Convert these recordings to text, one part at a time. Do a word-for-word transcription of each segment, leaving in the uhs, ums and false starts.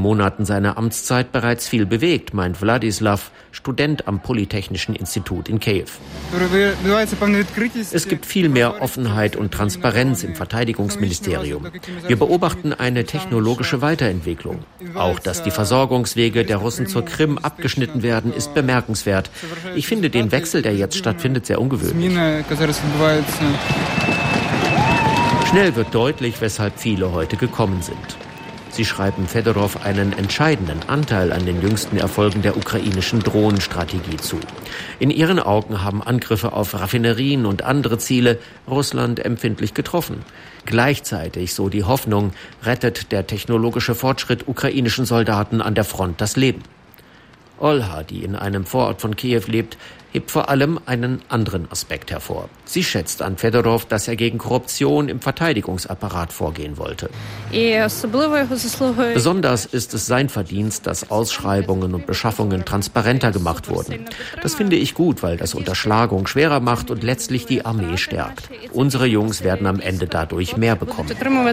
Monaten seiner Amtszeit bereits viel bewegt, meint Wladislaw, Student am Polytechnischen Institut in Kiew. Es gibt viel mehr Offenheit und Transparenz im Verteidigungsministerium. Wir beobachten eine technologische Weiterentwicklung. Auch, dass die Versorgungswege der Russen zur Krim abgeschnitten werden, ist bemerkenswert. Ich finde den Wechsel, der jetzt stattfindet, sehr ungewöhnlich. Schnell wird deutlich, weshalb viele heute gekommen sind. Sie schreiben Fedorow einen entscheidenden Anteil an den jüngsten Erfolgen der ukrainischen Drohnenstrategie zu. In ihren Augen haben Angriffe auf Raffinerien und andere Ziele Russland empfindlich getroffen. Gleichzeitig, so die Hoffnung, rettet der technologische Fortschritt ukrainischen Soldaten an der Front das Leben. Olha, die in einem Vorort von Kiew lebt, hebt vor allem einen anderen Aspekt hervor. Sie schätzt an Fedorow, dass er gegen Korruption im Verteidigungsapparat vorgehen wollte. Besonders ist es sein Verdienst, dass Ausschreibungen und Beschaffungen transparenter gemacht wurden. Das finde ich gut, weil das Unterschlagung schwerer macht und letztlich die Armee stärkt. Unsere Jungs werden am Ende dadurch mehr bekommen.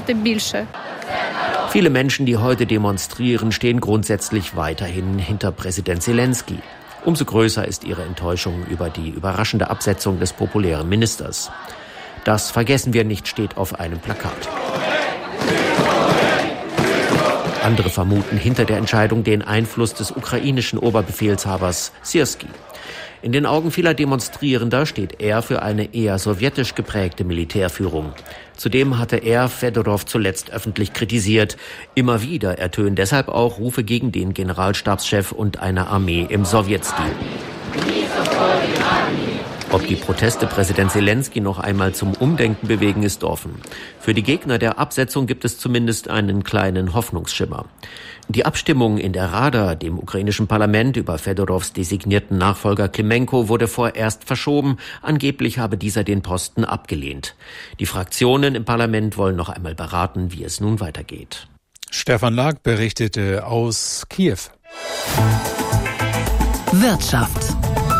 Viele Menschen, die heute demonstrieren, stehen grundsätzlich weiterhin hinter Präsident Zelensky. Umso größer ist ihre Enttäuschung über die überraschende Absetzung des populären Ministers. Das vergessen wir nicht, steht auf einem Plakat. Andere vermuten hinter der Entscheidung den Einfluss des ukrainischen Oberbefehlshabers Syrskij. In den Augen vieler Demonstrierender steht er für eine eher sowjetisch geprägte Militärführung. Zudem hatte er Fedorow zuletzt öffentlich kritisiert. Immer wieder ertönen deshalb auch Rufe gegen den Generalstabschef und eine Armee im Sowjetstil. Ob die Proteste Präsident Zelensky noch einmal zum Umdenken bewegen, ist offen. Für die Gegner der Absetzung gibt es zumindest einen kleinen Hoffnungsschimmer. Die Abstimmung in der Rada, dem ukrainischen Parlament, über Fedorows designierten Nachfolger Klimenko wurde vorerst verschoben. Angeblich habe dieser den Posten abgelehnt. Die Fraktionen im Parlament wollen noch einmal beraten, wie es nun weitergeht. Stefan Lag berichtete aus Kiew. Wirtschaft.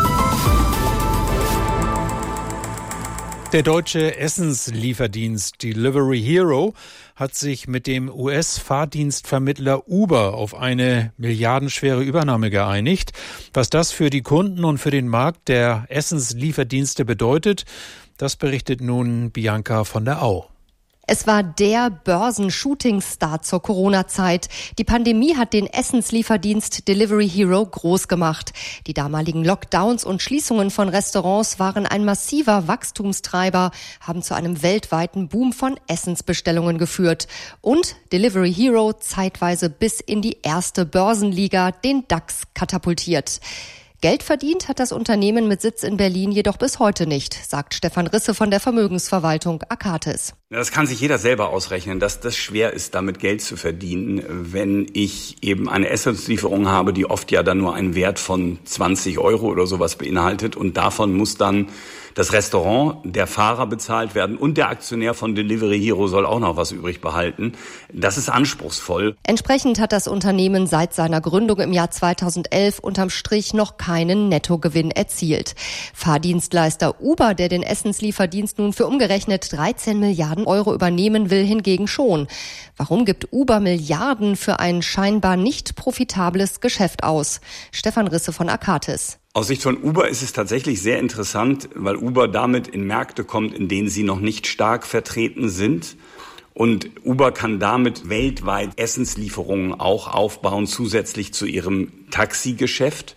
Der deutsche Essenslieferdienst Delivery Hero hat sich mit dem U S-Fahrdienstvermittler Uber auf eine milliardenschwere Übernahme geeinigt. Was das für die Kunden und für den Markt der Essenslieferdienste bedeutet, das berichtet nun Bianca von der Au. Es war der Börsen-Shooting-Start zur Corona-Zeit. Die Pandemie hat den Essenslieferdienst Delivery Hero groß gemacht. Die damaligen Lockdowns und Schließungen von Restaurants waren ein massiver Wachstumstreiber, haben zu einem weltweiten Boom von Essensbestellungen geführt. Und Delivery Hero zeitweise bis in die erste Börsenliga, den DAX, katapultiert. Geld verdient hat das Unternehmen mit Sitz in Berlin jedoch bis heute nicht, sagt Stefan Risse von der Vermögensverwaltung Akatis. Das kann sich jeder selber ausrechnen, dass das schwer ist, damit Geld zu verdienen, wenn ich eben eine Essenslieferung habe, die oft ja dann nur einen Wert von zwanzig Euro oder sowas beinhaltet. Und davon muss dann das Restaurant, der Fahrer bezahlt werden und der Aktionär von Delivery Hero soll auch noch was übrig behalten. Das ist anspruchsvoll. Entsprechend hat das Unternehmen seit seiner Gründung im Jahr zweitausendelf unterm Strich noch keinen Nettogewinn erzielt. Fahrdienstleister Uber, der den Essenslieferdienst nun für umgerechnet dreizehn Milliarden Euro übernehmen will, hingegen schon. Warum gibt Uber Milliarden für ein scheinbar nicht profitables Geschäft aus? Stefan Risse von Akatis. Aus Sicht von Uber ist es tatsächlich sehr interessant, weil Uber damit in Märkte kommt, in denen sie noch nicht stark vertreten sind. Und Uber kann damit weltweit Essenslieferungen auch aufbauen, zusätzlich zu ihrem Taxigeschäft.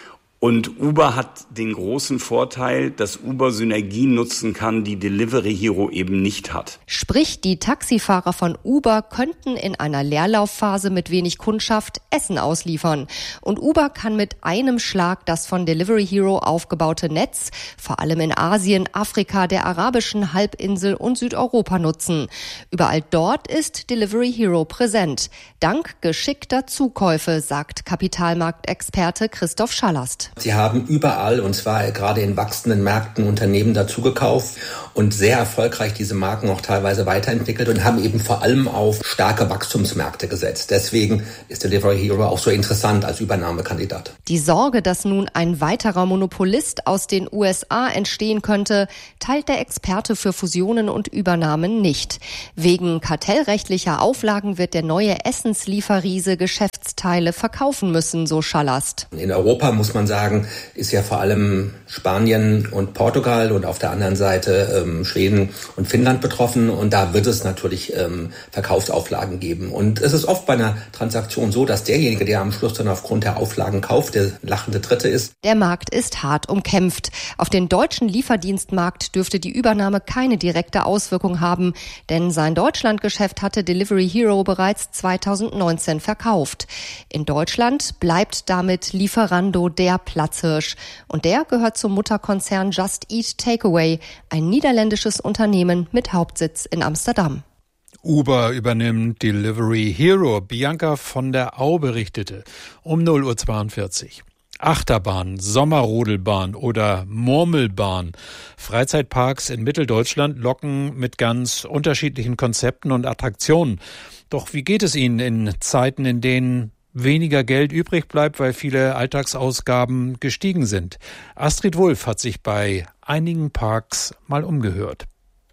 Und Uber hat den großen Vorteil, dass Uber Synergien nutzen kann, die Delivery Hero eben nicht hat. Sprich, die Taxifahrer von Uber könnten in einer Leerlaufphase mit wenig Kundschaft Essen ausliefern. Und Uber kann mit einem Schlag das von Delivery Hero aufgebaute Netz, vor allem in Asien, Afrika, der arabischen Halbinsel und Südeuropa nutzen. Überall dort ist Delivery Hero präsent. Dank geschickter Zukäufe, sagt Kapitalmarktexperte Christoph Schallast. Sie haben überall, und zwar gerade in wachsenden Märkten, Unternehmen dazugekauft und sehr erfolgreich diese Marken auch teilweise weiterentwickelt und haben eben vor allem auf starke Wachstumsmärkte gesetzt. Deswegen ist Delivery Hero auch so interessant als Übernahmekandidat. Die Sorge, dass nun ein weiterer Monopolist aus den U S A entstehen könnte, teilt der Experte für Fusionen und Übernahmen nicht. Wegen kartellrechtlicher Auflagen wird der neue Essenslieferriese Geschäftsteile verkaufen müssen, so Schallast. In Europa, muss man sagen, ist ja vor allem Spanien und Portugal und auf der anderen Seite ähm, Schweden und Finnland betroffen. Und da wird es natürlich ähm, Verkaufsauflagen geben. Und es ist oft bei einer Transaktion so, dass derjenige, der am Schluss dann aufgrund der Auflagen kauft, der lachende Dritte ist. Der Markt ist hart umkämpft. Auf den deutschen Lieferdienstmarkt dürfte die Übernahme keine direkte Auswirkung haben, denn sein Deutschlandgeschäft hatte Delivery Hero bereits zweitausendneunzehn verkauft. In Deutschland bleibt damit Lieferando der Platzhirsch. Und der gehört zum Mutterkonzern Just Eat Takeaway, ein niederländisches Unternehmen mit Hauptsitz in Amsterdam. Uber übernimmt Delivery Hero. Bianca von der Au berichtete um null Uhr zweiundvierzig. Achterbahn, Sommerrodelbahn oder Murmelbahn. Freizeitparks in Mitteldeutschland locken mit ganz unterschiedlichen Konzepten und Attraktionen. Doch wie geht es ihnen in Zeiten, in denen weniger Geld übrig bleibt, weil viele Alltagsausgaben gestiegen sind? Astrid Wulff hat sich bei einigen Parks mal umgehört.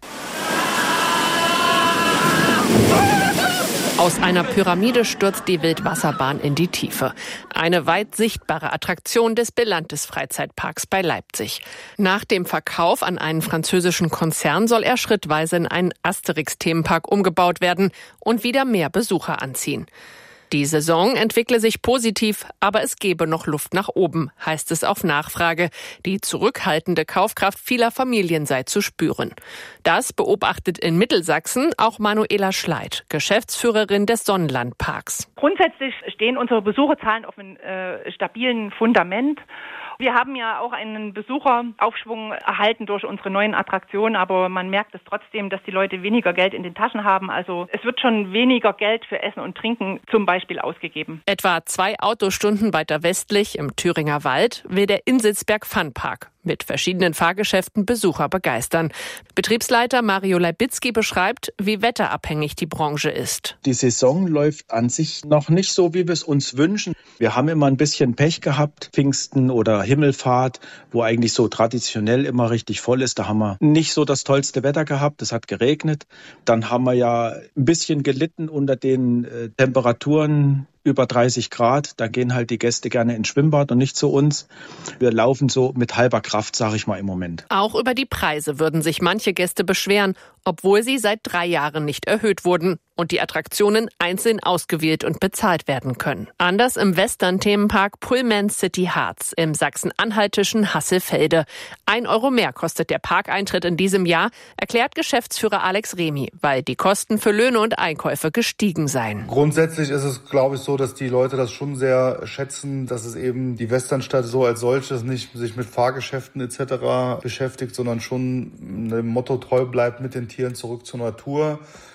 Aus einer Pyramide stürzt die Wildwasserbahn in die Tiefe. Eine weit sichtbare Attraktion des Belantes Freizeitparks bei Leipzig. Nach dem Verkauf an einen französischen Konzern soll er schrittweise in einen Asterix-Themenpark umgebaut werden und wieder mehr Besucher anziehen. Die Saison entwickle sich positiv, aber es gebe noch Luft nach oben, heißt es auf Nachfrage. Die zurückhaltende Kaufkraft vieler Familien sei zu spüren. Das beobachtet in Mittelsachsen auch Manuela Schleid, Geschäftsführerin des Sonnenlandparks. Grundsätzlich stehen unsere Besucherzahlen auf einem äh, stabilen Fundament. Wir haben ja auch einen Besucheraufschwung erhalten durch unsere neuen Attraktionen, aber man merkt es trotzdem, dass die Leute weniger Geld in den Taschen haben. Also es wird schon weniger Geld für Essen und Trinken zum Beispiel ausgegeben. Etwa zwei Autostunden weiter westlich im Thüringer Wald will der Insitzberg Funpark mit verschiedenen Fahrgeschäften Besucher begeistern. Betriebsleiter Mario Leibitzky beschreibt, wie wetterabhängig die Branche ist. Die Saison läuft an sich noch nicht so, wie wir es uns wünschen. Wir haben immer ein bisschen Pech gehabt, Pfingsten oder Himmelfahrt, wo eigentlich so traditionell immer richtig voll ist. Da haben wir nicht so das tollste Wetter gehabt, es hat geregnet. Dann haben wir ja ein bisschen gelitten unter den äh, Temperaturen, über dreißig Grad, da gehen halt die Gäste gerne ins Schwimmbad und nicht zu uns. Wir laufen so mit halber Kraft, sage ich mal im Moment. Auch über die Preise würden sich manche Gäste beschweren, obwohl sie seit drei Jahren nicht erhöht wurden und die Attraktionen einzeln ausgewählt und bezahlt werden können. Anders im Western-Themenpark Pullman City Harz im sachsen-anhaltischen Hasselfelde. Ein Euro mehr kostet der Parkeintritt in diesem Jahr, erklärt Geschäftsführer Alex Remy, weil die Kosten für Löhne und Einkäufe gestiegen seien. Grundsätzlich ist es, glaube ich, so, dass die Leute das schon sehr schätzen, dass es eben die Westernstadt so als solches nicht sich mit Fahrgeschäften et cetera beschäftigt, sondern schon dem Motto treu bleibt, mit den Tieren zurück zur Natur.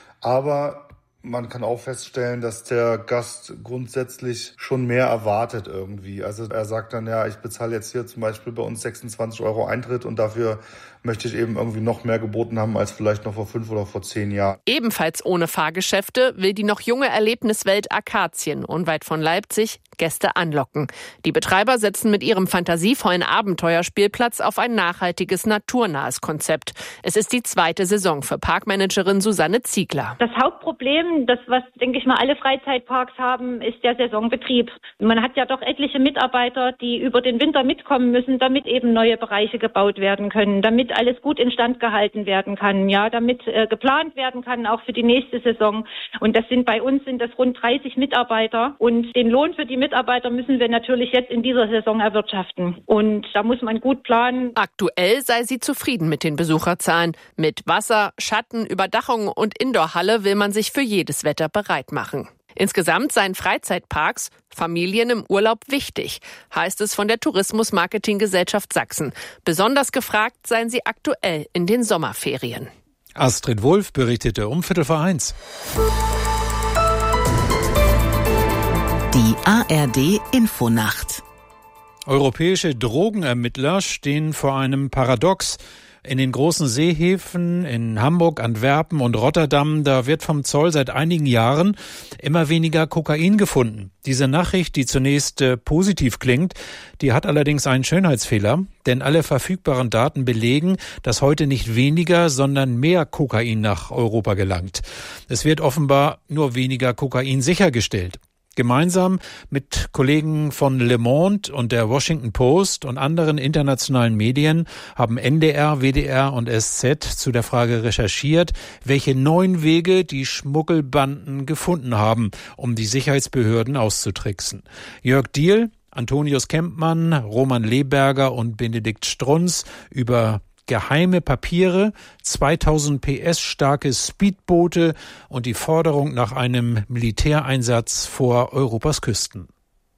Aber man kann auch feststellen, dass der Gast grundsätzlich schon mehr erwartet irgendwie. Also er sagt dann, ja, ich bezahle jetzt hier zum Beispiel bei uns sechsundzwanzig Euro Eintritt und dafür möchte ich eben irgendwie noch mehr geboten haben als vielleicht noch vor fünf oder vor zehn Jahren. Ebenfalls ohne Fahrgeschäfte will die noch junge Erlebniswelt Akazien unweit von Leipzig Gäste anlocken. Die Betreiber setzen mit ihrem fantasievollen Abenteuerspielplatz auf ein nachhaltiges, naturnahes Konzept. Es ist die zweite Saison für Parkmanagerin Susanne Ziegler. Das Hauptproblem, das was, denke ich mal, alle Freizeitparks haben, ist der Saisonbetrieb. Man hat ja doch etliche Mitarbeiter, die über den Winter mitkommen müssen, damit eben neue Bereiche gebaut werden können, damit alles gut instand gehalten werden kann, ja, damit äh, geplant werden kann, auch für die nächste Saison. Und das sind bei uns sind das rund dreißig Mitarbeiter und den Lohn für die Mitarbeiter müssen wir natürlich jetzt in dieser Saison erwirtschaften. Und da muss man gut planen. Aktuell sei sie zufrieden mit den Besucherzahlen. Mit Wasser, Schatten, Überdachung und Indoorhalle will man sich für jedes Wetter bereit machen. Insgesamt seien Freizeitparks Familien im Urlaub wichtig, heißt es von der Tourismus-Marketing-Gesellschaft Sachsen. Besonders gefragt seien sie aktuell in den Sommerferien. Astrid Wulff berichtete um Viertel vor eins. Die A R D Infonacht. Europäische Drogenermittler stehen vor einem Paradox. In den großen Seehäfen in Hamburg, Antwerpen und Rotterdam, da wird vom Zoll seit einigen Jahren immer weniger Kokain gefunden. Diese Nachricht, die zunächst äh, positiv klingt, die hat allerdings einen Schönheitsfehler, denn alle verfügbaren Daten belegen, dass heute nicht weniger, sondern mehr Kokain nach Europa gelangt. Es wird offenbar nur weniger Kokain sichergestellt. Gemeinsam mit Kollegen von Le Monde und der Washington Post und anderen internationalen Medien haben N D R, W D R und S Z zu der Frage recherchiert, welche neuen Wege die Schmuggelbanden gefunden haben, um die Sicherheitsbehörden auszutricksen. Jörg Diehl, Antonius Kempmann, Roman Leberger und Benedikt Strunz über geheime Papiere, zweitausend P S starke Speedboote und die Forderung nach einem Militäreinsatz vor Europas Küsten.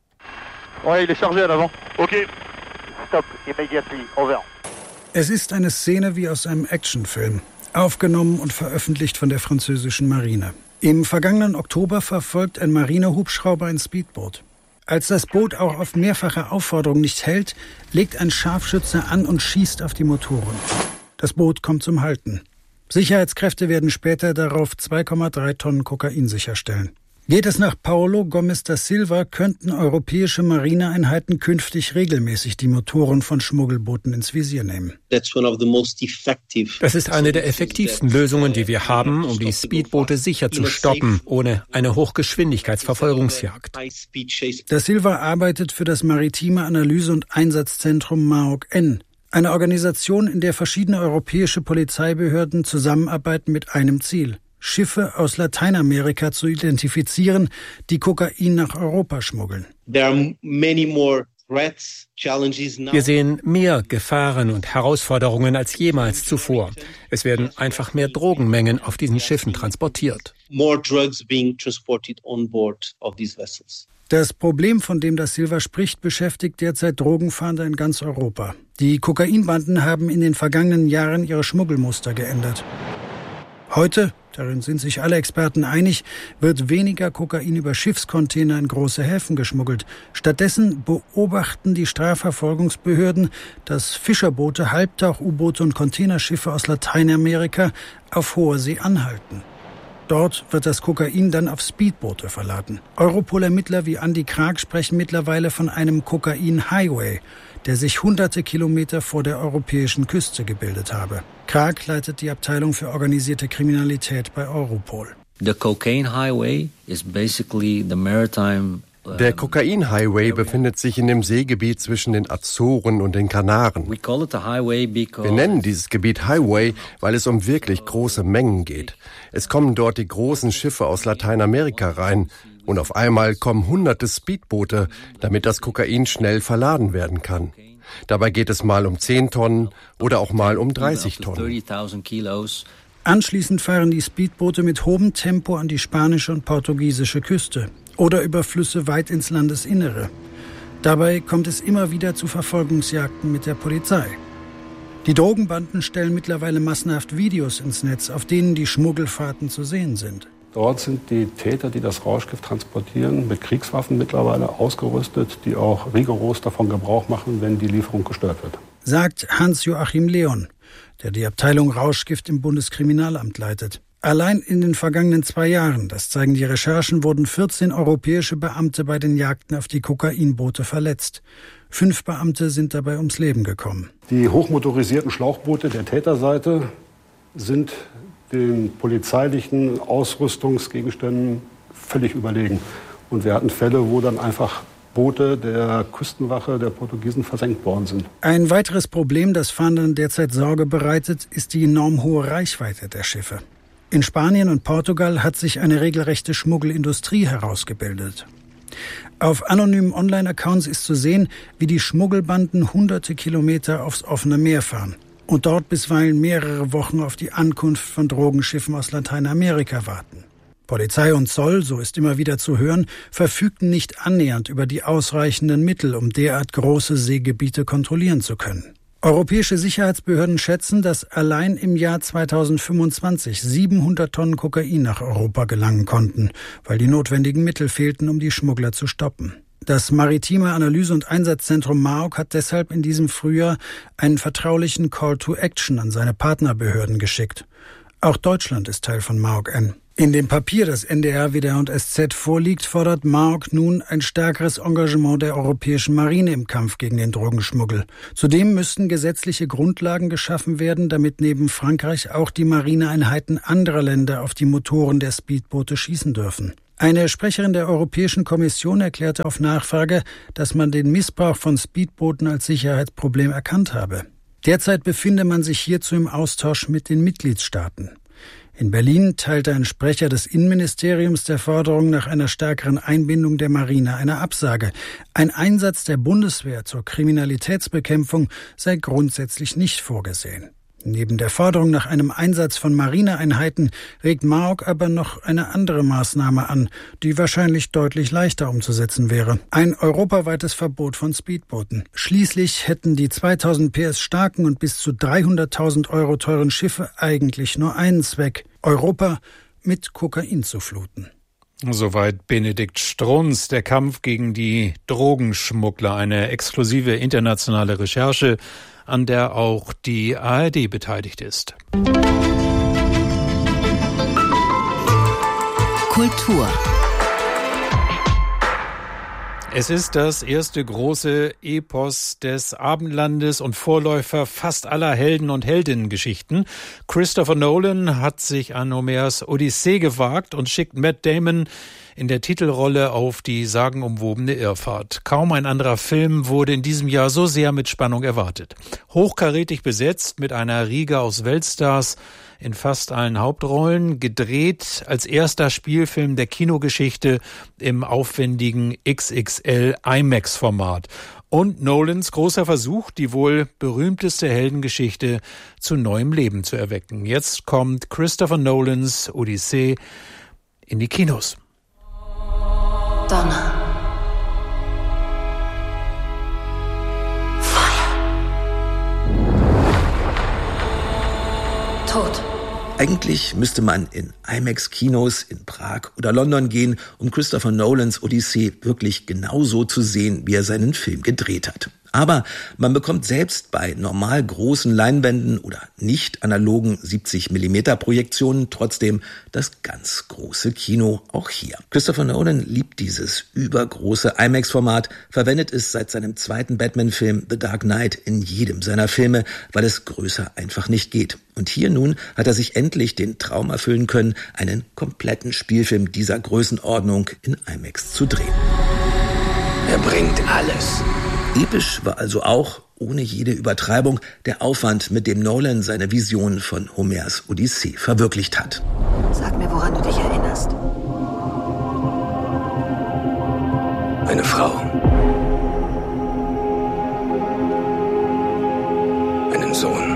Es ist eine Szene wie aus einem Actionfilm, aufgenommen und veröffentlicht von der französischen Marine. Im vergangenen Oktober verfolgt ein Marinehubschrauber ein Speedboot. Als das Boot auch auf mehrfache Aufforderung nicht hält, legt ein Scharfschütze an und schießt auf die Motoren. Das Boot kommt zum Halten. Sicherheitskräfte werden später darauf zwei Komma drei Tonnen Kokain sicherstellen. Geht es nach Paulo Gomes da Silva, könnten europäische Marineeinheiten künftig regelmäßig die Motoren von Schmuggelbooten ins Visier nehmen. Das ist eine der effektivsten Lösungen, die wir haben, um die Speedboote sicher zu stoppen, ohne eine Hochgeschwindigkeitsverfolgungsjagd. Da Silva arbeitet für das Maritime Analyse- und Einsatzzentrum M A O C N, eine Organisation, in der verschiedene europäische Polizeibehörden zusammenarbeiten mit einem Ziel: Schiffe aus Lateinamerika zu identifizieren, die Kokain nach Europa schmuggeln. Wir sehen mehr Gefahren und Herausforderungen als jemals zuvor. Es werden einfach mehr Drogenmengen auf diesen Schiffen transportiert. Das Problem, von dem da Silva spricht, beschäftigt derzeit Drogenfahnder in ganz Europa. Die Kokainbanden haben in den vergangenen Jahren ihre Schmuggelmuster geändert. Heute, darin sind sich alle Experten einig, wird weniger Kokain über Schiffscontainer in große Häfen geschmuggelt. Stattdessen beobachten die Strafverfolgungsbehörden, dass Fischerboote, Halbtauch-U-Boote und Containerschiffe aus Lateinamerika auf hoher See anhalten. Dort wird das Kokain dann auf Speedboote verladen. Europol-Ermittler wie Andi Krag sprechen mittlerweile von einem Kokain-Highway, der sich hunderte Kilometer vor der europäischen Küste gebildet habe. Krag leitet die Abteilung für organisierte Kriminalität bei Europol. The Cocaine Highway is basically the maritime Der Kokain-Highway befindet sich in dem Seegebiet zwischen den Azoren und den Kanaren. Wir nennen dieses Gebiet Highway, weil es um wirklich große Mengen geht. Es kommen dort die großen Schiffe aus Lateinamerika rein und auf einmal kommen hunderte Speedboote, damit das Kokain schnell verladen werden kann. Dabei geht es mal um zehn Tonnen oder auch mal um dreißig Tonnen. Anschließend fahren die Speedboote mit hohem Tempo an die spanische und portugiesische Küste oder über Flüsse weit ins Landesinnere. Dabei kommt es immer wieder zu Verfolgungsjagden mit der Polizei. Die Drogenbanden stellen mittlerweile massenhaft Videos ins Netz, auf denen die Schmuggelfahrten zu sehen sind. Dort sind die Täter, die das Rauschgift transportieren, mit Kriegswaffen mittlerweile ausgerüstet, die auch rigoros davon Gebrauch machen, wenn die Lieferung gestört wird. Sagt Hans-Joachim Leon, der die Abteilung Rauschgift im Bundeskriminalamt leitet. Allein in den vergangenen zwei Jahren, das zeigen die Recherchen, wurden vierzehn europäische Beamte bei den Jagden auf die Kokainboote verletzt. Fünf Beamte sind dabei ums Leben gekommen. Die hochmotorisierten Schlauchboote der Täterseite sind den polizeilichen Ausrüstungsgegenständen völlig überlegen. Und wir hatten Fälle, wo dann einfach Boote der Küstenwache der Portugiesen versenkt worden sind. Ein weiteres Problem, das Fahndern derzeit Sorge bereitet, ist die enorm hohe Reichweite der Schiffe. In Spanien und Portugal hat sich eine regelrechte Schmuggelindustrie herausgebildet. Auf anonymen Online-Accounts ist zu sehen, wie die Schmuggelbanden hunderte Kilometer aufs offene Meer fahren und dort bisweilen mehrere Wochen auf die Ankunft von Drogenschiffen aus Lateinamerika warten. Polizei und Zoll, so ist immer wieder zu hören, verfügten nicht annähernd über die ausreichenden Mittel, um derart große Seegebiete kontrollieren zu können. Europäische Sicherheitsbehörden schätzen, dass allein im Jahr zweitausendfünfundzwanzig siebenhundert Tonnen Kokain nach Europa gelangen konnten, weil die notwendigen Mittel fehlten, um die Schmuggler zu stoppen. Das Maritime Analyse- und Einsatzzentrum MAROC hat deshalb in diesem Frühjahr einen vertraulichen Call to Action an seine Partnerbehörden geschickt. Auch Deutschland ist Teil von MAROC-N. In dem Papier, das N D R, W D R und S Z vorliegt, fordert MAROC nun ein stärkeres Engagement der europäischen Marine im Kampf gegen den Drogenschmuggel. Zudem müssten gesetzliche Grundlagen geschaffen werden, damit neben Frankreich auch die Marineeinheiten anderer Länder auf die Motoren der Speedboote schießen dürfen. Eine Sprecherin der Europäischen Kommission erklärte auf Nachfrage, dass man den Missbrauch von Speedbooten als Sicherheitsproblem erkannt habe. Derzeit befinde man sich hierzu im Austausch mit den Mitgliedstaaten. In Berlin teilte ein Sprecher des Innenministeriums der Forderung nach einer stärkeren Einbindung der Marine eine Absage. Ein Einsatz der Bundeswehr zur Kriminalitätsbekämpfung sei grundsätzlich nicht vorgesehen. Neben der Forderung nach einem Einsatz von Marineeinheiten regt MAROC aber noch eine andere Maßnahme an, die wahrscheinlich deutlich leichter umzusetzen wäre. Ein europaweites Verbot von Speedbooten. Schließlich hätten die zweitausend P S starken und bis zu dreihunderttausend Euro teuren Schiffe eigentlich nur einen Zweck: Europa mit Kokain zu fluten. Soweit Benedikt Strunz. Der Kampf gegen die Drogenschmuggler, eine exklusive internationale Recherche, an der auch die A R D beteiligt ist. Kultur. Es ist das erste große Epos des Abendlandes und Vorläufer fast aller Helden- und Heldinnengeschichten. Christopher Nolan hat sich an Homers Odyssee gewagt und schickt Matt Damon in der Titelrolle auf die sagenumwobene Irrfahrt. Kaum ein anderer Film wurde in diesem Jahr so sehr mit Spannung erwartet. Hochkarätig besetzt mit einer Riege aus Weltstars in fast allen Hauptrollen, gedreht als erster Spielfilm der Kinogeschichte im aufwendigen X X L IMAX-Format. Und Nolans großer Versuch, die wohl berühmteste Heldengeschichte zu neuem Leben zu erwecken. Jetzt kommt Christopher Nolans Odyssee in die Kinos. Donner. Feuer. Tod. Eigentlich müsste man in IMAX-Kinos in Prag oder London gehen, um Christopher Nolans Odyssee wirklich genauso zu sehen, wie er seinen Film gedreht hat. Aber man bekommt selbst bei normal großen Leinwänden oder nicht analogen siebzig Millimeter Projektionen trotzdem das ganz große Kino auch hier. Christopher Nolan liebt dieses übergroße IMAX-Format, verwendet es seit seinem zweiten Batman-Film The Dark Knight in jedem seiner Filme, weil es größer einfach nicht geht. Und hier nun hat er sich endlich den Traum erfüllen können, einen kompletten Spielfilm dieser Größenordnung in IMAX zu drehen. Er bringt alles. Episch war also auch, ohne jede Übertreibung, der Aufwand, mit dem Nolan seine Vision von Homers Odyssee verwirklicht hat. Sag mir, woran du dich erinnerst. Eine Frau. Einen Sohn.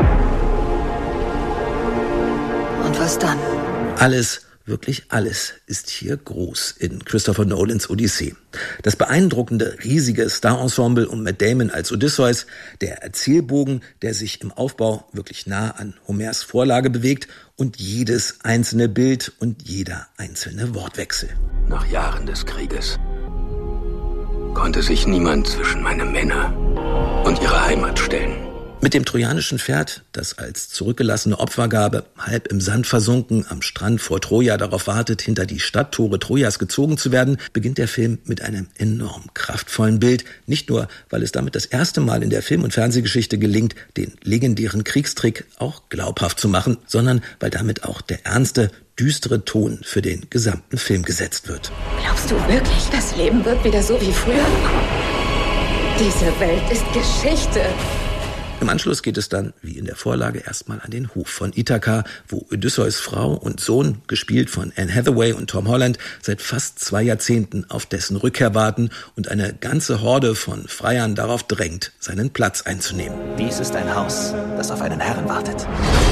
Und was dann? Alles, wirklich alles ist hier groß in Christopher Nolans Odyssee. Das beeindruckende, riesige Star-Ensemble um Matt Damon als Odysseus, der Erzählbogen, der sich im Aufbau wirklich nah an Homers Vorlage bewegt und jedes einzelne Bild und jeder einzelne Wortwechsel. Nach Jahren des Krieges konnte sich niemand zwischen meine Männer und ihre Heimat stellen. Mit dem trojanischen Pferd, das als zurückgelassene Opfergabe halb im Sand versunken am Strand vor Troja darauf wartet, hinter die Stadttore Trojas gezogen zu werden, beginnt der Film mit einem enorm kraftvollen Bild. Nicht nur, weil es damit das erste Mal in der Film- und Fernsehgeschichte gelingt, den legendären Kriegstrick auch glaubhaft zu machen, sondern weil damit auch der ernste, düstere Ton für den gesamten Film gesetzt wird. Glaubst du wirklich, das Leben wird wieder so wie früher? Diese Welt ist Geschichte. Im Anschluss geht es dann, wie in der Vorlage, erstmal an den Hof von Ithaka, wo Odysseus Frau und Sohn, gespielt von Anne Hathaway und Tom Holland, seit fast zwei Jahrzehnten auf dessen Rückkehr warten und eine ganze Horde von Freiern darauf drängt, seinen Platz einzunehmen. Dies ist ein Haus, das auf einen Herrn wartet.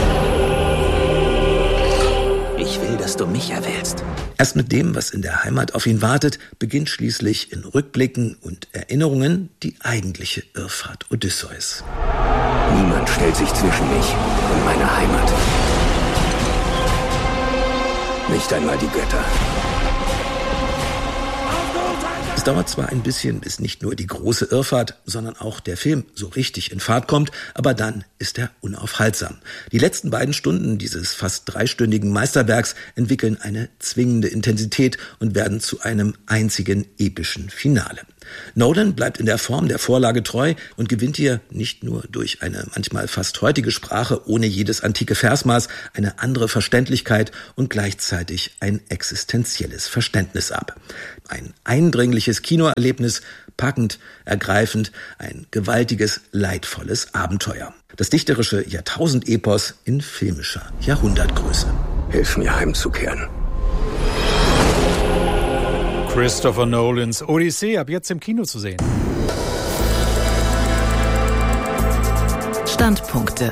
Ich will, dass du mich erwählst. Erst mit dem, was in der Heimat auf ihn wartet, beginnt schließlich in Rückblicken und Erinnerungen die eigentliche Irrfahrt Odysseus. Niemand stellt sich zwischen mich und meine Heimat. Nicht einmal die Götter. Es dauert zwar ein bisschen, bis nicht nur die große Irrfahrt, sondern auch der Film so richtig in Fahrt kommt, aber dann ist er unaufhaltsam. Die letzten beiden Stunden dieses fast dreistündigen Meisterwerks entwickeln eine zwingende Intensität und werden zu einem einzigen epischen Finale. Nolan bleibt in der Form der Vorlage treu und gewinnt hier nicht nur durch eine manchmal fast heutige Sprache ohne jedes antike Versmaß eine andere Verständlichkeit und gleichzeitig ein existenzielles Verständnis ab. Ein eindringliches Kinoerlebnis, packend, ergreifend, ein gewaltiges, leidvolles Abenteuer. Das dichterische Jahrtausendepos in filmischer Jahrhundertgröße. Hilf mir heimzukehren. Christopher Nolans Odyssee, ab jetzt im Kino zu sehen. Standpunkte.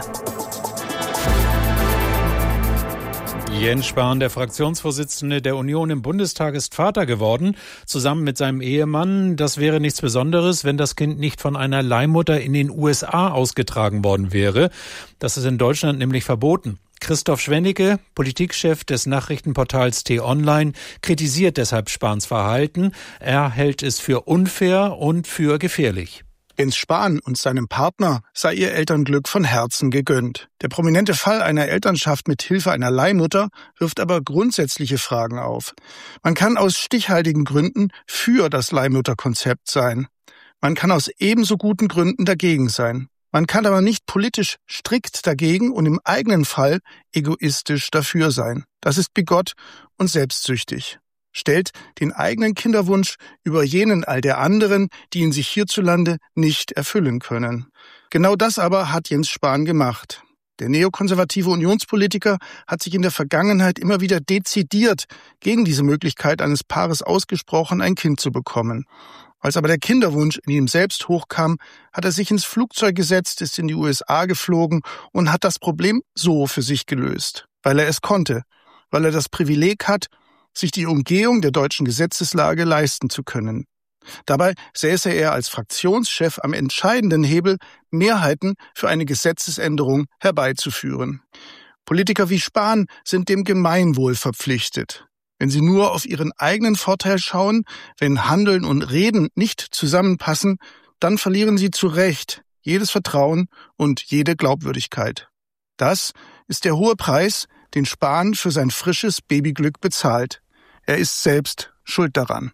Jens Spahn, der Fraktionsvorsitzende der Union im Bundestag, ist Vater geworden, zusammen mit seinem Ehemann. Das wäre nichts Besonderes, wenn das Kind nicht von einer Leihmutter in den U S A ausgetragen worden wäre. Das ist in Deutschland nämlich verboten. Christoph Schwennecke, Politikchef des Nachrichtenportals T-Online, kritisiert deshalb Spahns Verhalten. Er hält es für unfair und für gefährlich. Jens Spahn und seinem Partner sei ihr Elternglück von Herzen gegönnt. Der prominente Fall einer Elternschaft mit Hilfe einer Leihmutter wirft aber grundsätzliche Fragen auf. Man kann aus stichhaltigen Gründen für das Leihmutterkonzept sein. Man kann aus ebenso guten Gründen dagegen sein. Man kann aber nicht politisch strikt dagegen und im eigenen Fall egoistisch dafür sein. Das ist bigott und selbstsüchtig. Stellt den eigenen Kinderwunsch über jenen all der anderen, die ihn sich hierzulande nicht erfüllen können. Genau das aber hat Jens Spahn gemacht. Der neokonservative Unionspolitiker hat sich in der Vergangenheit immer wieder dezidiert gegen diese Möglichkeit eines Paares ausgesprochen, ein Kind zu bekommen. Als aber der Kinderwunsch in ihm selbst hochkam, hat er sich ins Flugzeug gesetzt, ist in die U S A geflogen und hat das Problem so für sich gelöst. Weil er es konnte, weil er das Privileg hat, sich die Umgehung der deutschen Gesetzeslage leisten zu können. Dabei säße er als Fraktionschef am entscheidenden Hebel, Mehrheiten für eine Gesetzesänderung herbeizuführen. Politiker wie Spahn sind dem Gemeinwohl verpflichtet. Wenn sie nur auf ihren eigenen Vorteil schauen, wenn Handeln und Reden nicht zusammenpassen, dann verlieren sie zu Recht jedes Vertrauen und jede Glaubwürdigkeit. Das ist der hohe Preis, den Spahn für sein frisches Babyglück bezahlt. Er ist selbst schuld daran.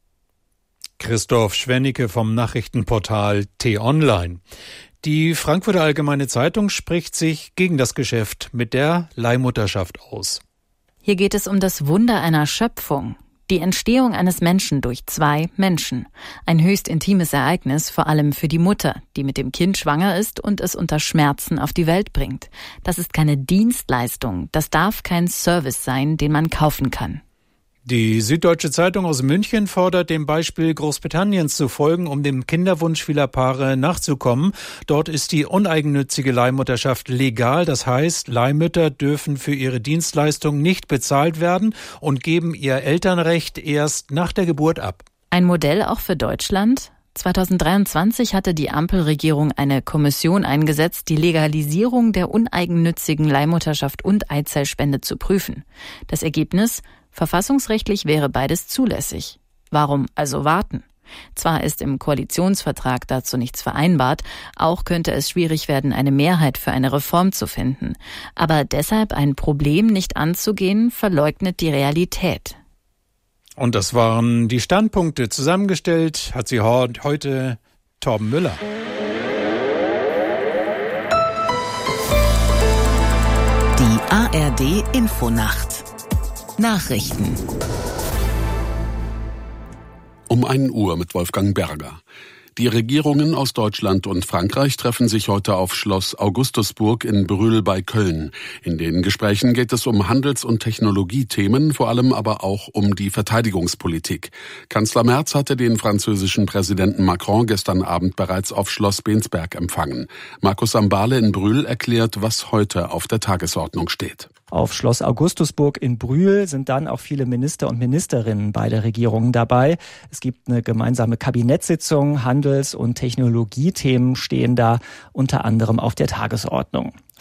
Christoph Schwennecke vom Nachrichtenportal T-Online. Die Frankfurter Allgemeine Zeitung spricht sich gegen das Geschäft mit der Leihmutterschaft aus. Hier geht es um das Wunder einer Schöpfung. Die Entstehung eines Menschen durch zwei Menschen. Ein höchst intimes Ereignis, vor allem für die Mutter, die mit dem Kind schwanger ist und es unter Schmerzen auf die Welt bringt. Das ist keine Dienstleistung. Das darf kein Service sein, den man kaufen kann. Die Süddeutsche Zeitung aus München fordert, dem Beispiel Großbritanniens zu folgen, um dem Kinderwunsch vieler Paare nachzukommen. Dort ist die uneigennützige Leihmutterschaft legal. Das heißt, Leihmütter dürfen für ihre Dienstleistung nicht bezahlt werden und geben ihr Elternrecht erst nach der Geburt ab. Ein Modell auch für Deutschland? zweitausenddreiundzwanzig hatte die Ampelregierung eine Kommission eingesetzt, die Legalisierung der uneigennützigen Leihmutterschaft und Eizellspende zu prüfen. Das Ergebnis? Verfassungsrechtlich wäre beides zulässig. Warum also warten? Zwar ist im Koalitionsvertrag dazu nichts vereinbart, auch könnte es schwierig werden, eine Mehrheit für eine Reform zu finden. Aber deshalb ein Problem nicht anzugehen, verleugnet die Realität. Und das waren die Standpunkte. Zusammengestellt hat sie heute Torben Müller. Die A R D Infonacht. Nachrichten. Um ein Uhr mit Wolfgang Berger. Die Regierungen aus Deutschland und Frankreich treffen sich heute auf Schloss Augustusburg in Brühl bei Köln. In den Gesprächen geht es um Handels- und Technologiethemen, vor allem aber auch um die Verteidigungspolitik. Kanzler Merz hatte den französischen Präsidenten Macron gestern Abend bereits auf Schloss Bensberg empfangen. Markus Sambale in Brühl erklärt, was heute auf der Tagesordnung steht. Auf Schloss Augustusburg in Brühl sind dann auch viele Minister und Ministerinnen beider Regierungen dabei. Es gibt eine gemeinsame Kabinettssitzung, Handels- und Technologiethemen stehen da unter anderem auf der Tagesordnung.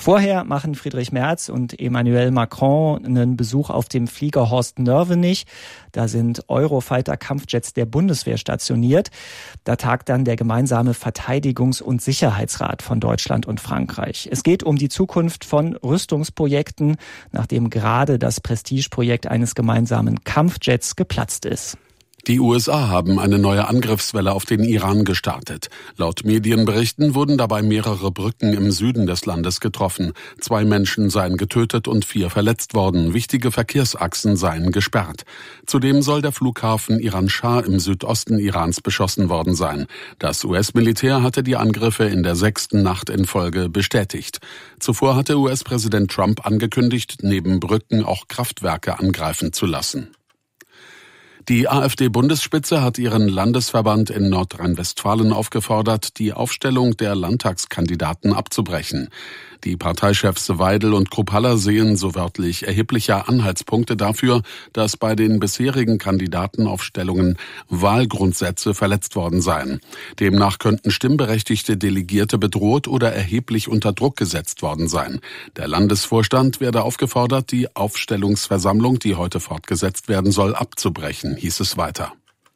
Vorher machen Friedrich Merz und Emmanuel Macron einen Besuch auf dem Flieger Horst Nörvenich. Da sind Eurofighter-Kampfjets der Bundeswehr stationiert. Da tagt dann der gemeinsame Verteidigungs- und Sicherheitsrat von Deutschland und Frankreich. Es geht um die Zukunft von Rüstungsprojekten, nachdem gerade das Prestigeprojekt eines gemeinsamen Kampfjets geplatzt ist. Die U S A haben eine neue Angriffswelle auf den Iran gestartet. Laut Medienberichten wurden dabei mehrere Brücken im Süden des Landes getroffen. Zwei Menschen seien getötet und vier verletzt worden. Wichtige Verkehrsachsen seien gesperrt. Zudem soll der Flughafen Iran-Schah im Südosten Irans beschossen worden sein. Das U S-Militär hatte die Angriffe in der sechsten Nacht in Folge bestätigt. Zuvor hatte U S-Präsident Trump angekündigt, neben Brücken auch Kraftwerke angreifen zu lassen. Die AfD-Bundesspitze hat ihren Landesverband in Nordrhein-Westfalen aufgefordert, die Aufstellung der Landtagskandidaten abzubrechen. Die Parteichefs Weidel und Kruppalla sehen so wörtlich erhebliche Anhaltspunkte dafür, dass bei den bisherigen Kandidatenaufstellungen Wahlgrundsätze verletzt worden seien. Demnach könnten stimmberechtigte Delegierte bedroht oder erheblich unter Druck gesetzt worden sein. Der Landesvorstand werde aufgefordert, die Aufstellungsversammlung, die heute fortgesetzt werden soll, abzubrechen, hieß es weiter.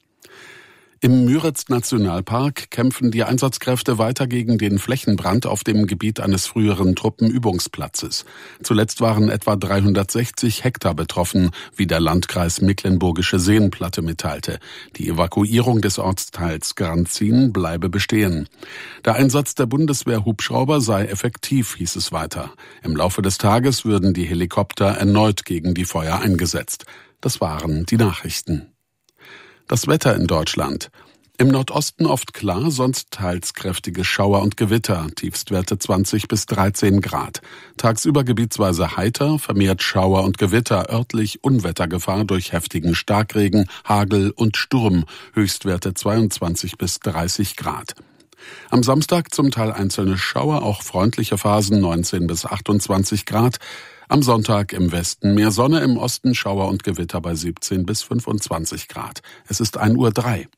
Im Müritz-Nationalpark kämpfen die Einsatzkräfte weiter gegen den Flächenbrand auf dem Gebiet eines früheren Truppenübungsplatzes. Zuletzt waren etwa dreihundertsechzig Hektar betroffen, wie der Landkreis Mecklenburgische Seenplatte mitteilte. Die Evakuierung des Ortsteils Granzin bleibe bestehen. Der Einsatz der Bundeswehr-Hubschrauber sei effektiv, hieß es weiter. Im Laufe des Tages würden die Helikopter erneut gegen die Feuer eingesetzt. Das waren die Nachrichten. Das Wetter in Deutschland. Im Nordosten oft klar, sonst teils kräftige Schauer und Gewitter, Tiefstwerte zwanzig bis dreizehn Grad. Tagsüber gebietsweise heiter, vermehrt Schauer und Gewitter, örtlich Unwettergefahr durch heftigen Starkregen, Hagel und Sturm, Höchstwerte zweiundzwanzig bis dreißig Grad. Am Samstag zum Teil einzelne Schauer, auch freundliche Phasen neunzehn bis achtundzwanzig Grad. Am Sonntag im Westen mehr Sonne, im Osten Schauer und Gewitter bei siebzehn bis fünfundzwanzig Grad. Es ist ein Uhr drei.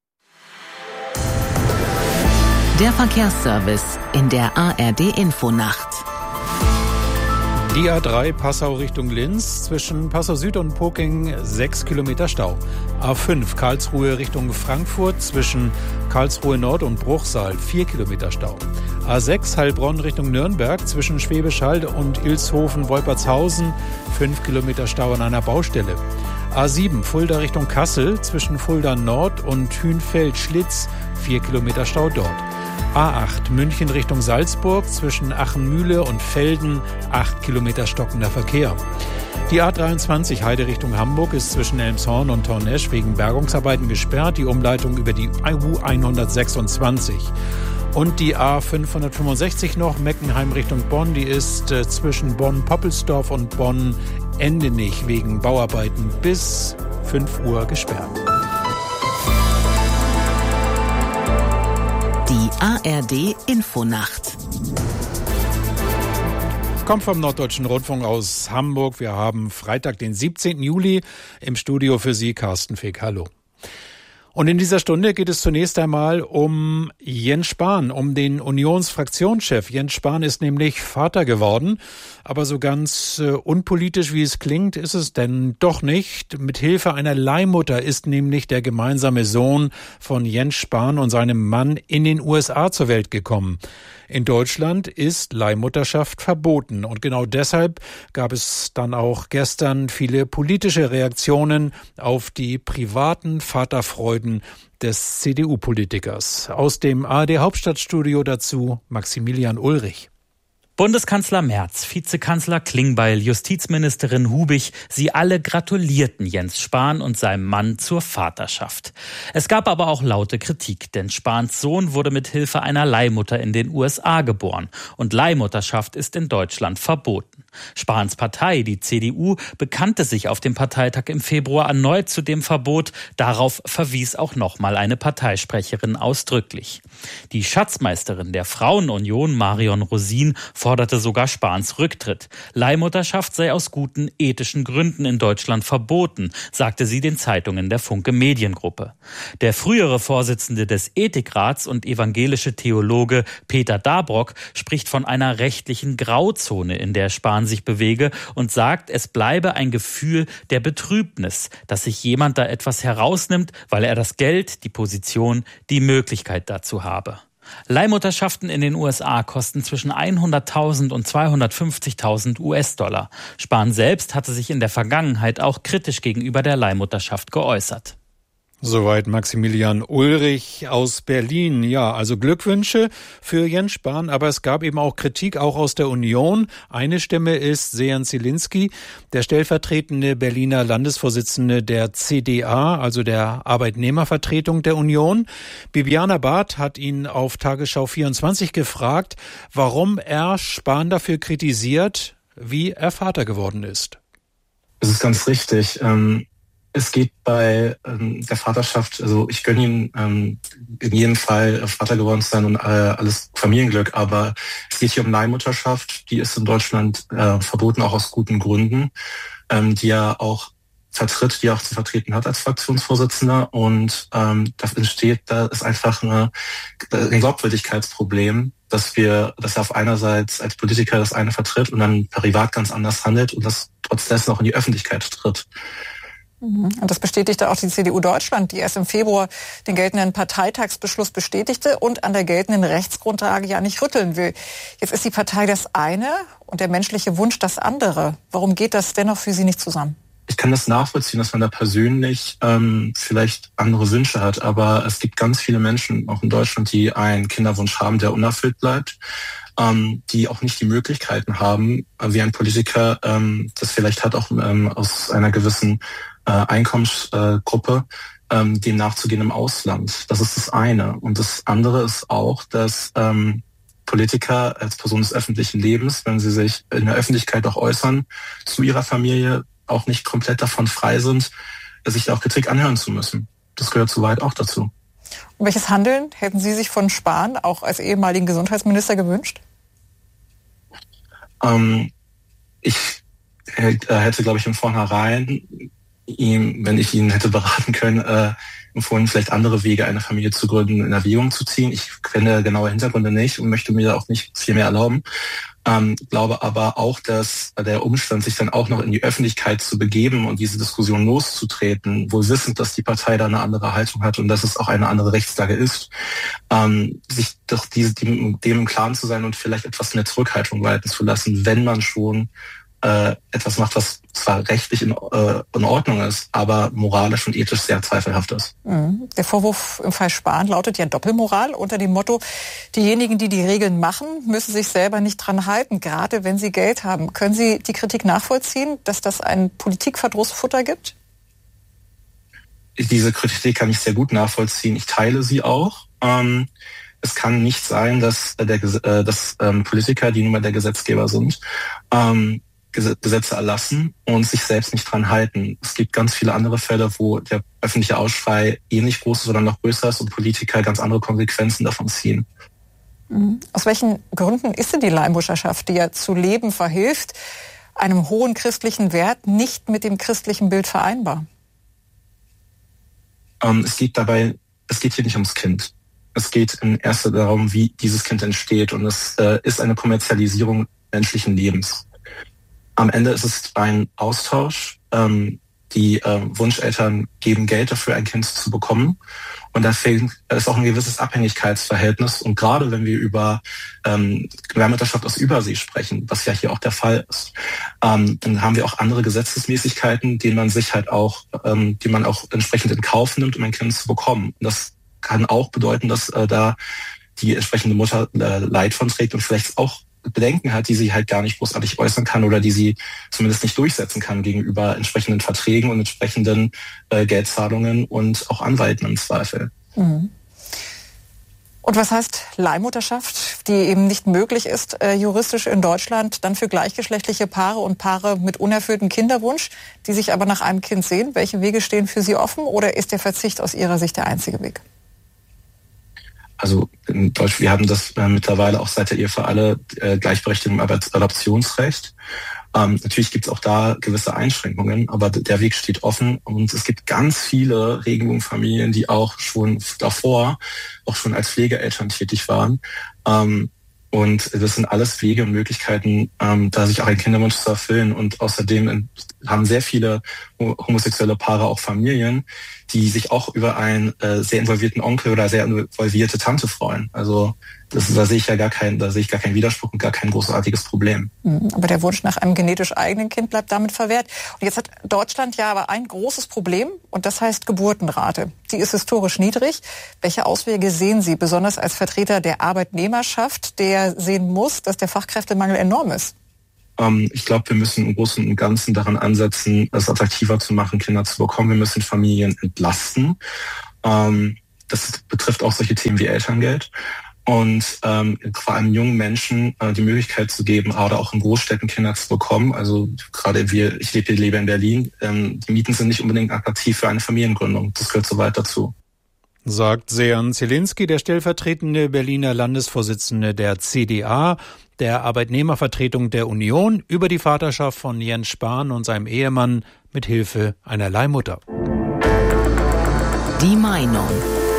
Der Verkehrsservice in der A R D-Infonacht. Die A drei Passau Richtung Linz, zwischen Passau Süd und Poking sechs Kilometer Stau. A fünf Karlsruhe Richtung Frankfurt, zwischen Karlsruhe Nord und Bruchsal vier Kilometer Stau. A sechs Heilbronn Richtung Nürnberg, zwischen Schwäbisch Hall und Ilshofen-Wolpertshausen fünf Kilometer Stau an einer Baustelle. A sieben Fulda Richtung Kassel, zwischen Fulda Nord und Hünfeld-Schlitz vier Kilometer Stau dort. A acht München Richtung Salzburg, zwischen Achenmühle und Velden acht Kilometer stockender Verkehr. Die A dreiundzwanzig Heide Richtung Hamburg ist zwischen Elmshorn und Tornesch wegen Bergungsarbeiten gesperrt, die Umleitung über die U hundertsechsundzwanzig. Und die A fünfhundertfünfundsechzig noch, Meckenheim Richtung Bonn, die ist äh, zwischen Bonn-Poppelsdorf und Bonn-Endenich wegen Bauarbeiten bis fünf Uhr gesperrt. Die A R D-Infonacht. Kommt vom Norddeutschen Rundfunk aus Hamburg. Wir haben Freitag, den siebzehnten Juli. Im Studio für Sie Carsten Fick. Hallo. Und in dieser Stunde geht es zunächst einmal um Jens Spahn, um den Unionsfraktionschef. Jens Spahn ist nämlich Vater geworden, aber so ganz äh, unpolitisch, wie es klingt, ist es denn doch nicht. Mit Hilfe einer Leihmutter ist nämlich der gemeinsame Sohn von Jens Spahn und seinem Mann in den U S A zur Welt gekommen. In Deutschland ist Leihmutterschaft verboten und genau deshalb gab es dann auch gestern viele politische Reaktionen auf die privaten Vaterfreuden des C D U-Politikers. Aus dem A R D-Hauptstadtstudio dazu Maximilian Ulrich. Bundeskanzler Merz, Vizekanzler Klingbeil, Justizministerin Hubig, sie alle gratulierten Jens Spahn und seinem Mann zur Vaterschaft. Es gab aber auch laute Kritik, denn Spahns Sohn wurde mit Hilfe einer Leihmutter in den U S A geboren und Leihmutterschaft ist in Deutschland verboten. Spahns Partei, die C D U, bekannte sich auf dem Parteitag im Februar erneut zu dem Verbot. Darauf verwies auch nochmal eine Parteisprecherin ausdrücklich. Die Schatzmeisterin der Frauenunion, Marion Rosin, forderte sogar Spahns Rücktritt. Leihmutterschaft sei aus guten ethischen Gründen in Deutschland verboten, sagte sie den Zeitungen der Funke Mediengruppe. Der frühere Vorsitzende des Ethikrats und evangelische Theologe Peter Dabrock spricht von einer rechtlichen Grauzone, in der Spahn sich bewege und sagt, es bleibe ein Gefühl der Betrübnis, dass sich jemand da etwas herausnimmt, weil er das Geld, die Position, die Möglichkeit dazu habe. Leihmutterschaften in den U S A kosten zwischen hunderttausend und zweihundertfünfzigtausend U S-Dollar. Spahn selbst hatte sich in der Vergangenheit auch kritisch gegenüber der Leihmutterschaft geäußert. Soweit Maximilian Ulrich aus Berlin. Ja, also Glückwünsche für Jens Spahn, aber es gab eben auch Kritik, auch aus der Union. Eine Stimme ist Sejan Zielinski, der stellvertretende Berliner Landesvorsitzende der C D A, also der Arbeitnehmervertretung der Union. Bibiana Barth hat ihn auf Tagesschau vierundzwanzig gefragt, warum er Spahn dafür kritisiert, wie er Vater geworden ist. Das ist ganz richtig. Ähm Es geht bei ähm, der Vaterschaft, also ich gönne ihm ähm, in jedem Fall Vater geworden zu sein und äh, alles Familienglück, aber es geht hier um Leihmutterschaft, die ist in Deutschland äh, verboten, auch aus guten Gründen, ähm, die er auch vertritt, die er auch zu vertreten hat als Fraktionsvorsitzender und ähm, das entsteht, da ist einfach eine, ein Glaubwürdigkeitsproblem, dass wir, dass er auf einerseits als Politiker das eine vertritt und dann privat ganz anders handelt und das trotz dessen auch in die Öffentlichkeit tritt. Und das bestätigte auch die C D U Deutschland, die erst im Februar den geltenden Parteitagsbeschluss bestätigte und an der geltenden Rechtsgrundlage ja nicht rütteln will. Jetzt ist die Partei das eine und der menschliche Wunsch das andere. Warum geht das dennoch für Sie nicht zusammen? Ich kann das nachvollziehen, dass man da persönlich ähm, vielleicht andere Wünsche hat, aber es gibt ganz viele Menschen, auch in Deutschland, die einen Kinderwunsch haben, der unerfüllt bleibt, ähm, die auch nicht die Möglichkeiten haben, wie ein Politiker ähm, das vielleicht hat, auch ähm, aus einer gewissen äh, Einkommensgruppe, ähm, dem nachzugehen im Ausland. Das ist das eine. Und das andere ist auch, dass ähm, Politiker als Person des öffentlichen Lebens, wenn sie sich in der Öffentlichkeit auch äußern, zu ihrer Familie auch nicht komplett davon frei sind, sich da auch Kritik anhören zu müssen. Das gehört soweit auch dazu. Und welches Handeln hätten Sie sich von Spahn auch als ehemaligen Gesundheitsminister gewünscht? Ähm, ich hätte, glaube ich, im Vornherein ihm, wenn ich ihn hätte beraten können, äh, empfohlen, vielleicht andere Wege, eine Familie zu gründen, in Erwägung zu ziehen. Ich kenne genaue Hintergründe nicht und möchte mir auch nicht viel mehr erlauben. Ähm, glaube aber auch, dass der Umstand, sich dann auch noch in die Öffentlichkeit zu begeben und diese Diskussion loszutreten, wohl wissend, dass die Partei da eine andere Haltung hat und dass es auch eine andere Rechtslage ist, ähm, sich doch diese, dem, dem im Klaren zu sein und vielleicht etwas mehr Zurückhaltung walten zu lassen, wenn man schon äh, etwas macht, was zwar rechtlich in, äh, in Ordnung ist, aber moralisch und ethisch sehr zweifelhaft ist. Der Vorwurf im Fall Spahn lautet ja Doppelmoral unter dem Motto, diejenigen, die die Regeln machen, müssen sich selber nicht dran halten, gerade wenn sie Geld haben. Können Sie die Kritik nachvollziehen, dass das ein Politikverdrussfutter gibt? Diese Kritik kann ich sehr gut nachvollziehen. Ich teile sie auch. Ähm, es kann nicht sein, dass, der, äh, dass ähm, Politiker, die nun mal der Gesetzgeber sind, ähm, Gesetze erlassen und sich selbst nicht dran halten. Es gibt ganz viele andere Fälle, wo der öffentliche Ausschrei ähnlich groß ist oder noch größer ist und Politiker ganz andere Konsequenzen davon ziehen. Aus welchen Gründen ist denn die Leihmutterschaft, die ja zu leben verhilft, einem hohen christlichen Wert, nicht mit dem christlichen Bild vereinbar? Ähm, es geht dabei, es geht hier nicht ums Kind. Es geht in erster Linie darum, wie dieses Kind entsteht, und es äh, ist eine Kommerzialisierung menschlichen Lebens. Am Ende ist es ein Austausch. Ähm, die äh, Wunscheltern geben Geld dafür, ein Kind zu bekommen. Und da ist auch ein gewisses Abhängigkeitsverhältnis. Und gerade wenn wir über ähm, Leihmutterschaft aus Übersee sprechen, was ja hier auch der Fall ist, ähm, dann haben wir auch andere Gesetzesmäßigkeiten, denen man sich halt auch, ähm, die man auch entsprechend in Kauf nimmt, um ein Kind zu bekommen. Und das kann auch bedeuten, dass äh, da die entsprechende Mutter äh, Leid von trägt und vielleicht auch Bedenken hat, die sie halt gar nicht großartig äußern kann oder die sie zumindest nicht durchsetzen kann gegenüber entsprechenden Verträgen und entsprechenden äh, Geldzahlungen und auch Anwälten im Zweifel. Mhm. Und was heißt Leihmutterschaft? die eben nicht möglich ist, äh, juristisch in Deutschland, dann für gleichgeschlechtliche Paare und Paare mit unerfülltem Kinderwunsch, die sich aber nach einem Kind sehen. Welche Wege stehen für Sie offen oder ist der Verzicht aus Ihrer Sicht der einzige Weg? Also in Deutschland, wir haben das äh, mittlerweile auch seit der Ehe für alle äh, Gleichberechtigung im Adoptionsrecht. Ähm, natürlich gibt es auch da gewisse Einschränkungen, aber der Weg steht offen und es gibt ganz viele Regenbogenfamilien, die auch schon davor, auch schon als Pflegeeltern tätig waren. Ähm, und das sind alles Wege und Möglichkeiten, ähm, da sich auch ein Kinderwunsch zu erfüllen. Und außerdem haben sehr viele homosexuelle Paare auch Familien, die sich auch über einen äh, sehr involvierten Onkel oder sehr involvierte Tante freuen. Also das, da sehe ich ja gar keinen, da sehe ich gar keinen Widerspruch und gar kein großartiges Problem. Aber der Wunsch nach einem genetisch eigenen Kind bleibt damit verwehrt. Und jetzt hat Deutschland ja aber ein großes Problem und das heißt Geburtenrate. Die ist historisch niedrig. Welche Auswege sehen Sie, besonders als Vertreter der Arbeitnehmerschaft, der sehen muss, dass der Fachkräftemangel enorm ist? Ich glaube, wir müssen im Großen und Ganzen daran ansetzen, es attraktiver zu machen, Kinder zu bekommen. Wir müssen Familien entlasten. Das betrifft auch solche Themen wie Elterngeld. Und ähm, vor allem jungen Menschen äh, die Möglichkeit zu geben, gerade auch in Großstädten Kinder zu bekommen. Also gerade wir, ich lebe, lebe in Berlin, ähm, die Mieten sind nicht unbedingt attraktiv für eine Familiengründung. Das gehört soweit dazu. Sagt Sejan Zielinski, der stellvertretende Berliner Landesvorsitzende der C D A, der Arbeitnehmervertretung der Union, über die Vaterschaft von Jens Spahn und seinem Ehemann mit Hilfe einer Leihmutter. Die Meinung.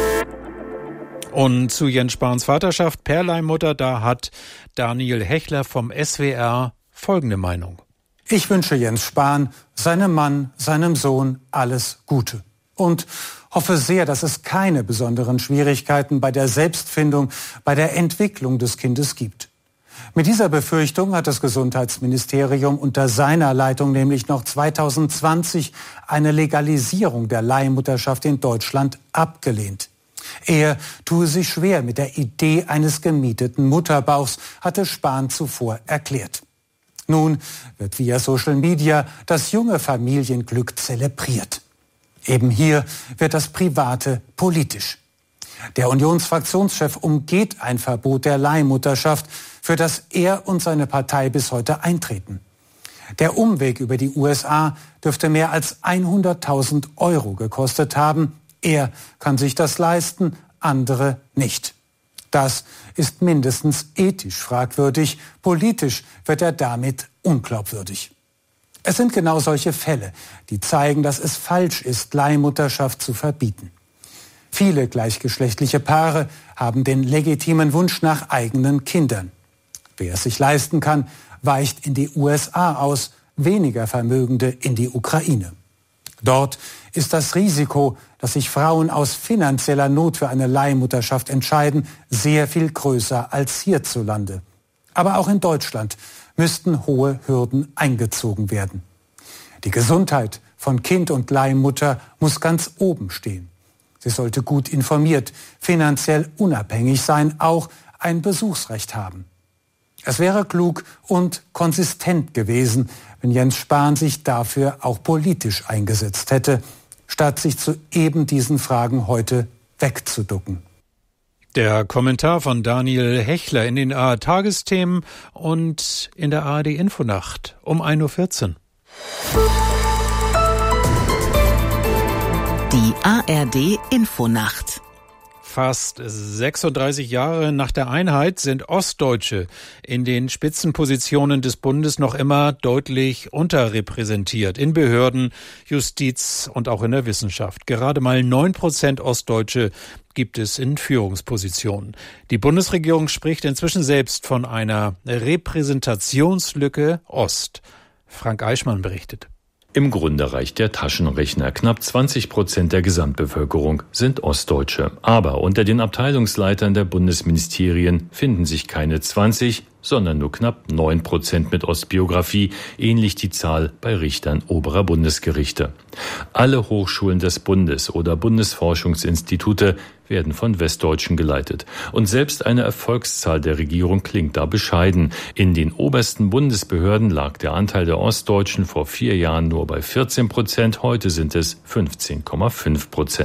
Und zu Jens Spahns Vaterschaft per Leihmutter, da hat Daniel Hechler vom S W R folgende Meinung. Ich wünsche Jens Spahn, seinem Mann, seinem Sohn alles Gute und hoffe sehr, dass es keine besonderen Schwierigkeiten bei der Selbstfindung, bei der Entwicklung des Kindes gibt. Mit dieser Befürchtung hat das Gesundheitsministerium unter seiner Leitung nämlich noch zwanzig zwanzig eine Legalisierung der Leihmutterschaft in Deutschland abgelehnt. Er tue sich schwer mit der Idee eines gemieteten Mutterbauchs, hatte Spahn zuvor erklärt. Nun wird via Social Media das junge Familienglück zelebriert. Eben hier wird das Private politisch. Der Unionsfraktionschef umgeht ein Verbot der Leihmutterschaft, für das er und seine Partei bis heute eintreten. Der Umweg über die U S A dürfte mehr als hunderttausend Euro gekostet haben. Er kann sich das leisten, andere nicht. Das ist mindestens ethisch fragwürdig, politisch wird er damit unglaubwürdig. Es sind genau solche Fälle, die zeigen, dass es falsch ist, Leihmutterschaft zu verbieten. Viele gleichgeschlechtliche Paare haben den legitimen Wunsch nach eigenen Kindern. Wer es sich leisten kann, weicht in die U S A aus, weniger Vermögende in die Ukraine. Dort ist das Risiko, dass sich Frauen aus finanzieller Not für eine Leihmutterschaft entscheiden, sehr viel größer als hierzulande. Aber auch in Deutschland müssten hohe Hürden eingezogen werden. Die Gesundheit von Kind und Leihmutter muss ganz oben stehen. Sie sollte gut informiert, finanziell unabhängig sein, auch ein Besuchsrecht haben. Es wäre klug und konsistent gewesen, wenn Jens Spahn sich dafür auch politisch eingesetzt hätte, statt sich zu eben diesen Fragen heute wegzuducken. Der Kommentar von Daniel Hechler in den A R-Tagesthemen und in der A R D-Infonacht um ein Uhr vierzehn. Die A R D-Infonacht. Fast sechsunddreißig Jahre nach der Einheit sind Ostdeutsche in den Spitzenpositionen des Bundes noch immer deutlich unterrepräsentiert. In Behörden, Justiz und auch in der Wissenschaft. Gerade mal neun Prozent Ostdeutsche gibt es in Führungspositionen. Die Bundesregierung spricht inzwischen selbst von einer Repräsentationslücke Ost. Frank Eichmann berichtet. Im Grunde reicht der Taschenrechner. Knapp zwanzig Prozent der Gesamtbevölkerung sind Ostdeutsche. Aber unter den Abteilungsleitern der Bundesministerien finden sich keine zwanzig, sondern nur knapp neun Prozent mit Ostbiografie, ähnlich die Zahl bei Richtern oberer Bundesgerichte. Alle Hochschulen des Bundes oder Bundesforschungsinstitute werden von Westdeutschen geleitet. Und selbst eine Erfolgszahl der Regierung klingt da bescheiden. In den obersten Bundesbehörden lag der Anteil der Ostdeutschen vor vier Jahren nur bei vierzehn Prozent, heute sind es fünfzehn Komma fünf Prozent.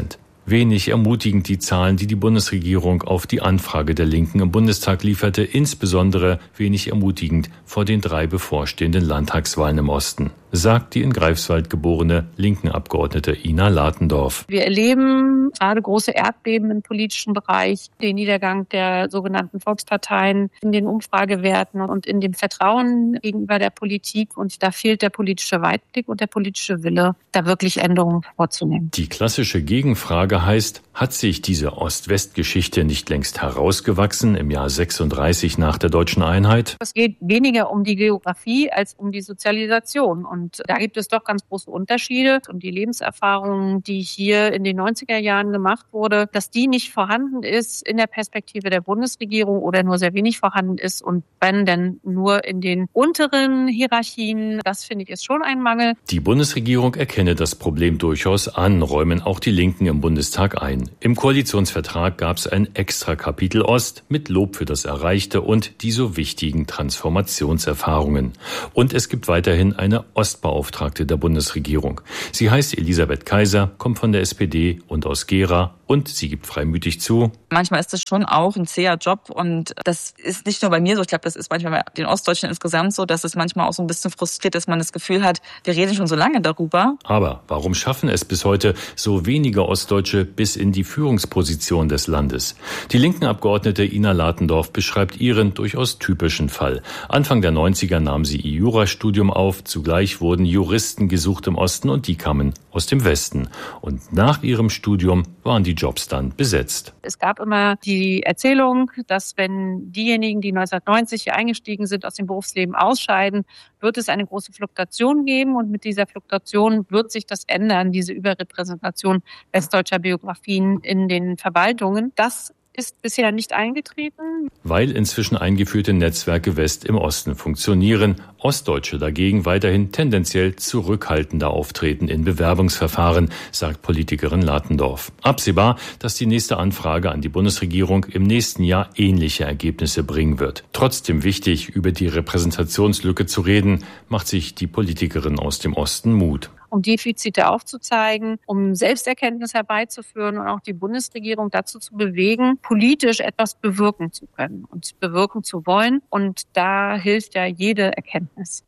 Wenig ermutigend die Zahlen, die die Bundesregierung auf die Anfrage der Linken im Bundestag lieferte, insbesondere wenig ermutigend vor den drei bevorstehenden Landtagswahlen im Osten, sagt die in Greifswald geborene Linken-Abgeordnete Ina Latendorf. Wir erleben gerade große Erdbeben im politischen Bereich, den Niedergang der sogenannten Volksparteien in den Umfragewerten und in dem Vertrauen gegenüber der Politik. Und da fehlt der politische Weitblick und der politische Wille, da wirklich Änderungen vorzunehmen. Die klassische Gegenfrage heißt, hat sich diese Ost-West-Geschichte nicht längst herausgewachsen im Jahr sechsunddreißig nach der deutschen Einheit? Es geht weniger um die Geografie als um die Sozialisation. Und da gibt es doch ganz große Unterschiede. Und die Lebenserfahrung, die hier in den neunziger Jahren gemacht wurde, dass die nicht vorhanden ist in der Perspektive der Bundesregierung oder nur sehr wenig vorhanden ist und wenn denn nur in den unteren Hierarchien, das finde ich ist schon ein Mangel. Die Bundesregierung erkenne das Problem durchaus an, räumen auch die Linken im Bundestag ein. Im Koalitionsvertrag gab es ein extra Kapitel Ost mit Lob für das Erreichte und die so wichtigen Transformationserfahrungen. Und es gibt weiterhin eine Ostbeauftragte der Bundesregierung. Sie heißt Elisabeth Kaiser, kommt von der S P D und aus Gera und sie gibt freimütig zu. Manchmal ist das schon auch ein zäher Job und das ist nicht nur bei mir so, ich glaube, das ist manchmal bei den Ostdeutschen insgesamt so, dass es manchmal auch so ein bisschen frustriert, dass man das Gefühl hat, wir reden schon so lange darüber. Aber warum schaffen es bis heute so wenige Ostdeutsche bis in die Führungsposition des Landes? Die Linken-Abgeordnete Ina Latendorf beschreibt ihren durchaus typischen Fall. Anfang der neunziger nahm sie ihr Jurastudium auf, zugleich wurden Juristen gesucht im Osten und die kamen aus dem Westen. Und nach ihrem Studium waren die Jobs dann besetzt. Es gab immer die Erzählung, dass wenn diejenigen, die neunzehnhundertneunzig hier eingestiegen sind, aus dem Berufsleben ausscheiden, wird es eine große Fluktuation geben und mit dieser Fluktuation wird sich das ändern, diese Überrepräsentation westdeutscher Biografien in den Verwaltungen. Das ist bisher nicht eingetreten. Weil inzwischen eingeführte Netzwerke West im Osten funktionieren, Ostdeutsche dagegen weiterhin tendenziell zurückhaltender auftreten in Bewerbungsverfahren, sagt Politikerin Latendorf. Absehbar, dass die nächste Anfrage an die Bundesregierung im nächsten Jahr ähnliche Ergebnisse bringen wird. Trotzdem wichtig, über die Repräsentationslücke zu reden, macht sich die Politikerin aus dem Osten Mut. Um Defizite aufzuzeigen, um Selbsterkenntnis herbeizuführen und auch die Bundesregierung dazu zu bewegen, politisch etwas bewirken zu können und bewirken zu wollen. Und da hilft ja jede Erkenntnis.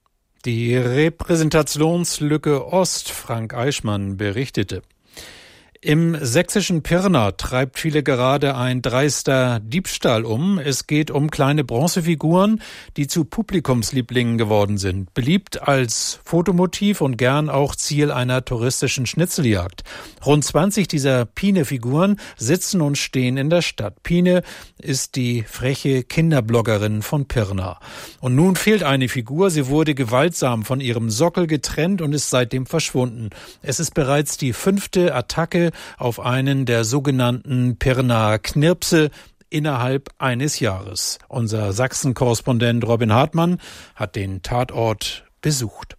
Die Repräsentationslücke Ost, Frank Eichmann berichtete. Im sächsischen Pirna treibt viele gerade ein dreister Diebstahl um. Es geht um kleine Bronzefiguren, die zu Publikumslieblingen geworden sind. Beliebt als Fotomotiv und gern auch Ziel einer touristischen Schnitzeljagd. Rund zwanzig dieser Pine-Figuren sitzen und stehen in der Stadt. Pine ist die freche Kinderbloggerin von Pirna. Und nun fehlt eine Figur. Sie wurde gewaltsam von ihrem Sockel getrennt und ist seitdem verschwunden. Es ist bereits die fünfte Attacke auf einen der sogenannten Pirnaer Knirpse innerhalb eines Jahres. Unser Sachsen-Korrespondent Robin Hartmann hat den Tatort besucht.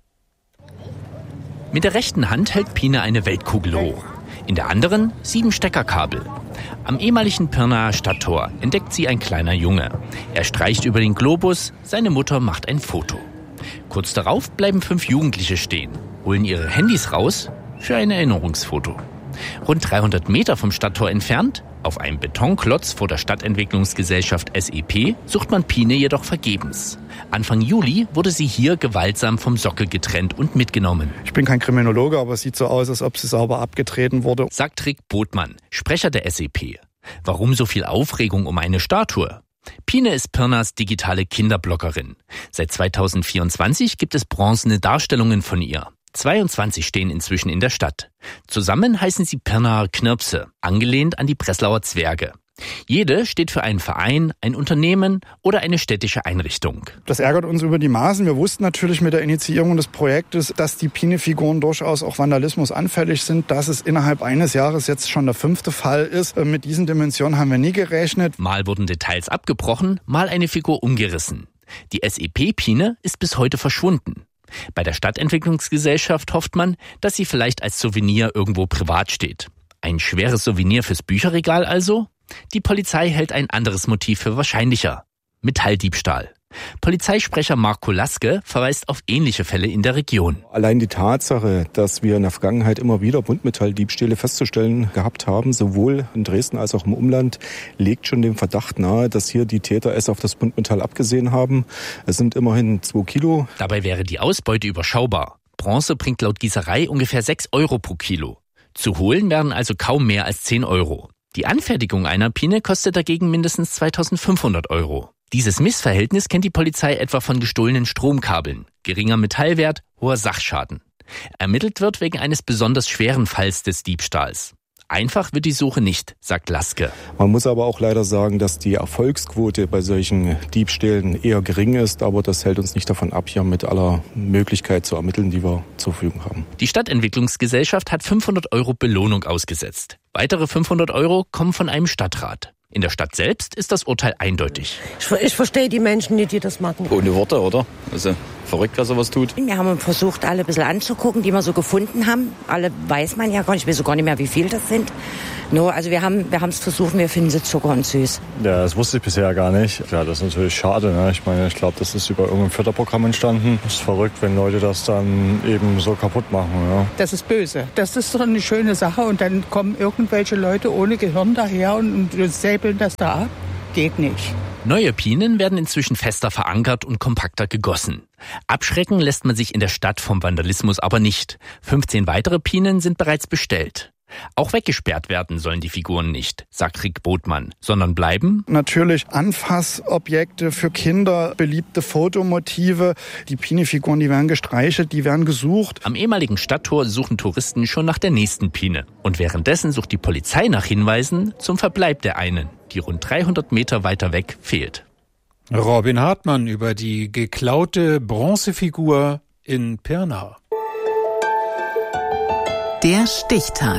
Mit der rechten Hand hält Pine eine Weltkugel hoch. In der anderen sieben Steckerkabel. Am ehemaligen Pirnaer Stadttor entdeckt sie ein kleiner Junge. Er streicht über den Globus, seine Mutter macht ein Foto. Kurz darauf bleiben fünf Jugendliche stehen, holen ihre Handys raus für ein Erinnerungsfoto. Rund dreihundert Meter vom Stadttor entfernt, auf einem Betonklotz vor der Stadtentwicklungsgesellschaft S E P, sucht man Pine jedoch vergebens. Anfang Juli wurde sie hier gewaltsam vom Sockel getrennt und mitgenommen. Ich bin kein Kriminologe, aber es sieht so aus, als ob sie sauber abgetreten wurde. Sagt Rick Botmann, Sprecher der S E P. Warum so viel Aufregung um eine Statue? Pine ist Pirnas digitale Kinderbloggerin. Seit zweitausendvierundzwanzig gibt es bronzene Darstellungen von ihr. zweiundzwanzig stehen inzwischen in der Stadt. Zusammen heißen sie Pirnaer Knirpse, angelehnt an die Breslauer Zwerge. Jede steht für einen Verein, ein Unternehmen oder eine städtische Einrichtung. Das ärgert uns über die Maßen. Wir wussten natürlich mit der Initiierung des Projektes, dass die Pine-Figuren durchaus auch Vandalismus anfällig sind. Dass es innerhalb eines Jahres jetzt schon der fünfte Fall ist. Mit diesen Dimensionen haben wir nie gerechnet. Mal wurden Details abgebrochen, mal eine Figur umgerissen. Die S E P-Pine ist bis heute verschwunden. Bei der Stadtentwicklungsgesellschaft hofft man, dass sie vielleicht als Souvenir irgendwo privat steht. Ein schweres Souvenir fürs Bücherregal also? Die Polizei hält ein anderes Motiv für wahrscheinlicher: Metalldiebstahl. Polizeisprecher Marco Laske verweist auf ähnliche Fälle in der Region. Allein die Tatsache, dass wir in der Vergangenheit immer wieder Buntmetalldiebstähle festzustellen gehabt haben, sowohl in Dresden als auch im Umland, legt schon den Verdacht nahe, dass hier die Täter es auf das Buntmetall abgesehen haben. Es sind immerhin zwei Kilo. Dabei wäre die Ausbeute überschaubar. Bronze bringt laut Gießerei ungefähr sechs Euro pro Kilo. Zu holen werden also kaum mehr als zehn Euro. Die Anfertigung einer Pine kostet dagegen mindestens zweitausendfünfhundert Euro. Dieses Missverhältnis kennt die Polizei etwa von gestohlenen Stromkabeln. Geringer Metallwert, hoher Sachschaden. Ermittelt wird wegen eines besonders schweren Falls des Diebstahls. Einfach wird die Suche nicht, sagt Laske. Man muss aber auch leider sagen, dass die Erfolgsquote bei solchen Diebstählen eher gering ist. Aber das hält uns nicht davon ab, hier mit aller Möglichkeit zu ermitteln, die wir zur Verfügung haben. Die Stadtentwicklungsgesellschaft hat fünfhundert Euro Belohnung ausgesetzt. Weitere fünfhundert Euro kommen von einem Stadtrat. In der Stadt selbst ist das Urteil eindeutig. Ich, ich verstehe die Menschen nicht, die das machen. Ohne Worte, oder? Also verrückt, dass er was tut. Wir haben versucht, alle ein bisschen anzugucken, die wir so gefunden haben. Alle weiß man ja gar nicht, ich weiß so gar nicht mehr, wie viel das sind. Nur, also wir haben wir haben es versucht, wir finden sie zucker und süß. Ja, das wusste ich bisher gar nicht. Ja, das ist natürlich schade. Ne? Ich meine, ich glaube, das ist über irgendein Förderprogramm entstanden. Es ist verrückt, wenn Leute das dann eben so kaputt machen. Ja. Das ist böse. Das ist doch eine schöne Sache und dann kommen irgendwelche Leute ohne Gehirn daher und, und säbeln das da ab. Geht nicht. Neue Pinen werden inzwischen fester verankert und kompakter gegossen. Abschrecken lässt man sich in der Stadt vom Vandalismus aber nicht. fünfzehn weitere Pinen sind bereits bestellt. Auch weggesperrt werden sollen die Figuren nicht, sagt Rick Botmann, sondern bleiben natürlich Anfassobjekte für Kinder, beliebte Fotomotive. Die Pine-Figuren, die werden gestreichelt, die werden gesucht. Am ehemaligen Stadttor suchen Touristen schon nach der nächsten Pine. Und währenddessen sucht die Polizei nach Hinweisen zum Verbleib der einen, die rund dreihundert Meter weiter weg fehlt. Robin Hartmann über die geklaute Bronzefigur in Pirna. Der Stichtag.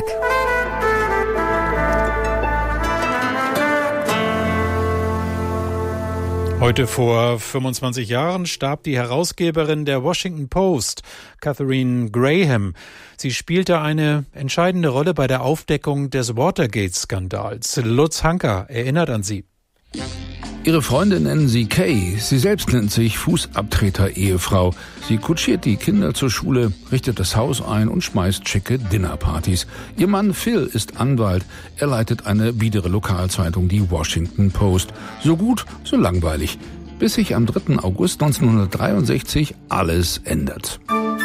Heute vor fünfundzwanzig Jahren starb die Herausgeberin der Washington Post, Katharine Graham. Sie spielte eine entscheidende Rolle bei der Aufdeckung des Watergate-Skandals. Lutz Hanker erinnert an sie. Ihre Freunde nennen sie Kay. Sie selbst nennt sich Fußabtreter-Ehefrau. Sie kutschiert die Kinder zur Schule, richtet das Haus ein und schmeißt schicke Dinnerpartys. Ihr Mann Phil ist Anwalt. Er leitet eine biedere Lokalzeitung, die Washington Post. So gut, so langweilig. Bis sich am dritten August neunzehnhundertdreiundsechzig alles ändert.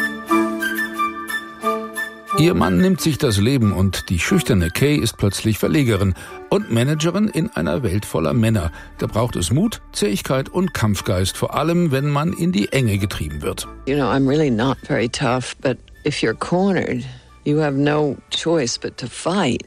Ihr Mann nimmt sich das Leben und die schüchterne Kay ist plötzlich Verlegerin und Managerin in einer Welt voller Männer. Da braucht es Mut, Zähigkeit und Kampfgeist, vor allem wenn man in die Enge getrieben wird. You know, I'm really not very tough, but if you're cornered, you have no choice but to fight.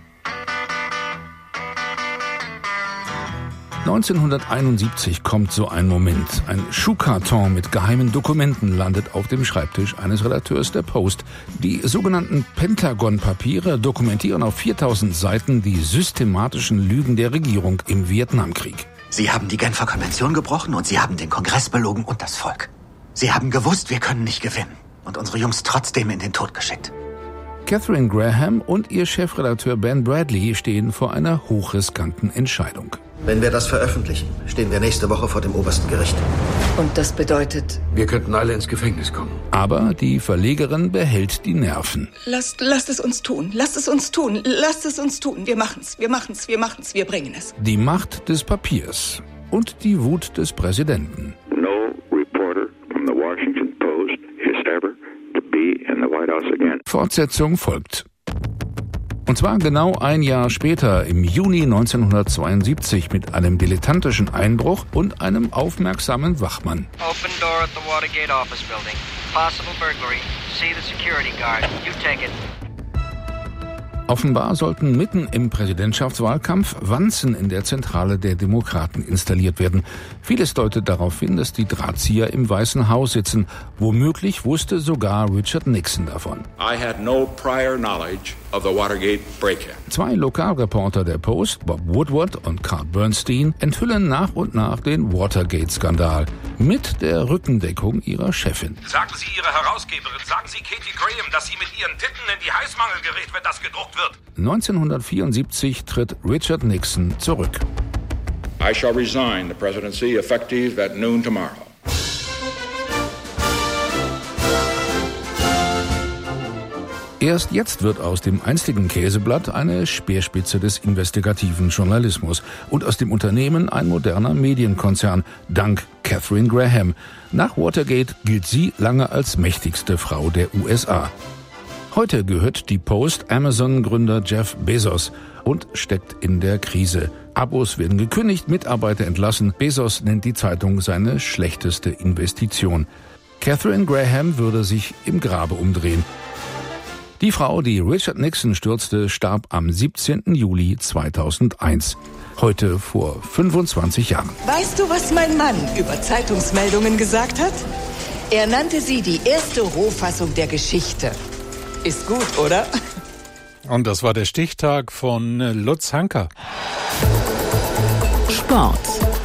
neunzehnhunderteinundsiebzig kommt so ein Moment. Ein Schuhkarton mit geheimen Dokumenten landet auf dem Schreibtisch eines Redakteurs der Post. Die sogenannten Pentagon-Papiere dokumentieren auf viertausend Seiten die systematischen Lügen der Regierung im Vietnamkrieg. Sie haben die Genfer Konvention gebrochen und Sie haben den Kongress belogen und das Volk. Sie haben gewusst, wir können nicht gewinnen und unsere Jungs trotzdem in den Tod geschickt. Katharine Graham und ihr Chefredakteur Ben Bradley stehen vor einer hochriskanten Entscheidung. Wenn wir das veröffentlichen, stehen wir nächste Woche vor dem obersten Gericht. Und das bedeutet? Wir könnten alle ins Gefängnis kommen. Aber die Verlegerin behält die Nerven. Lasst, lasst es uns tun, lasst es uns tun, lasst es uns tun. Wir machen's, wir machen's, wir machen's, wir bringen es. Die Macht des Papiers und die Wut des Präsidenten. No reporter from the Washington Post is ever to be in the White House again. Fortsetzung folgt. Und zwar genau ein Jahr später, im Juni neunzehnhundertzweiundsiebzig, mit einem dilettantischen Einbruch und einem aufmerksamen Wachmann. Open door at the Watergate office building. Possible burglary. See the security guard. You take it. Offenbar sollten mitten im Präsidentschaftswahlkampf Wanzen in der Zentrale der Demokraten installiert werden. Vieles deutet darauf hin, dass die Drahtzieher im Weißen Haus sitzen. Womöglich wusste sogar Richard Nixon davon. I had no prior knowledge of the Watergate break-in. Zwei Lokalreporter der Post, Bob Woodward und Carl Bernstein, enthüllen nach und nach den Watergate-Skandal mit der Rückendeckung ihrer Chefin. Sagen Sie Ihrer Herausgeberin, sagen Sie Katie Graham, dass sie mit ihren Titten in die Heißmangel gerät, wenn das gedruckt wird. neunzehnhundertvierundsiebzig tritt Richard Nixon zurück. I I shall resign the presidency effective at noon tomorrow. Erst jetzt wird aus dem einstigen Käseblatt eine Speerspitze des investigativen Journalismus und aus dem Unternehmen ein moderner Medienkonzern, dank Katharine Graham. Nach Watergate gilt sie lange als mächtigste Frau der U S A. Heute gehört die Post Amazon-Gründer Jeff Bezos und steckt in der Krise. Abos werden gekündigt, Mitarbeiter entlassen. Bezos nennt die Zeitung seine schlechteste Investition. Katharine Graham würde sich im Grabe umdrehen. Die Frau, die Richard Nixon stürzte, starb am siebzehnten Juli zweitausendeins. Heute vor fünfundzwanzig Jahren. Weißt du, was mein Mann über Zeitungsmeldungen gesagt hat? Er nannte sie die erste Rohfassung der Geschichte. Ist gut, oder? Und das war der Stichtag von Lutz Hanker. Sport.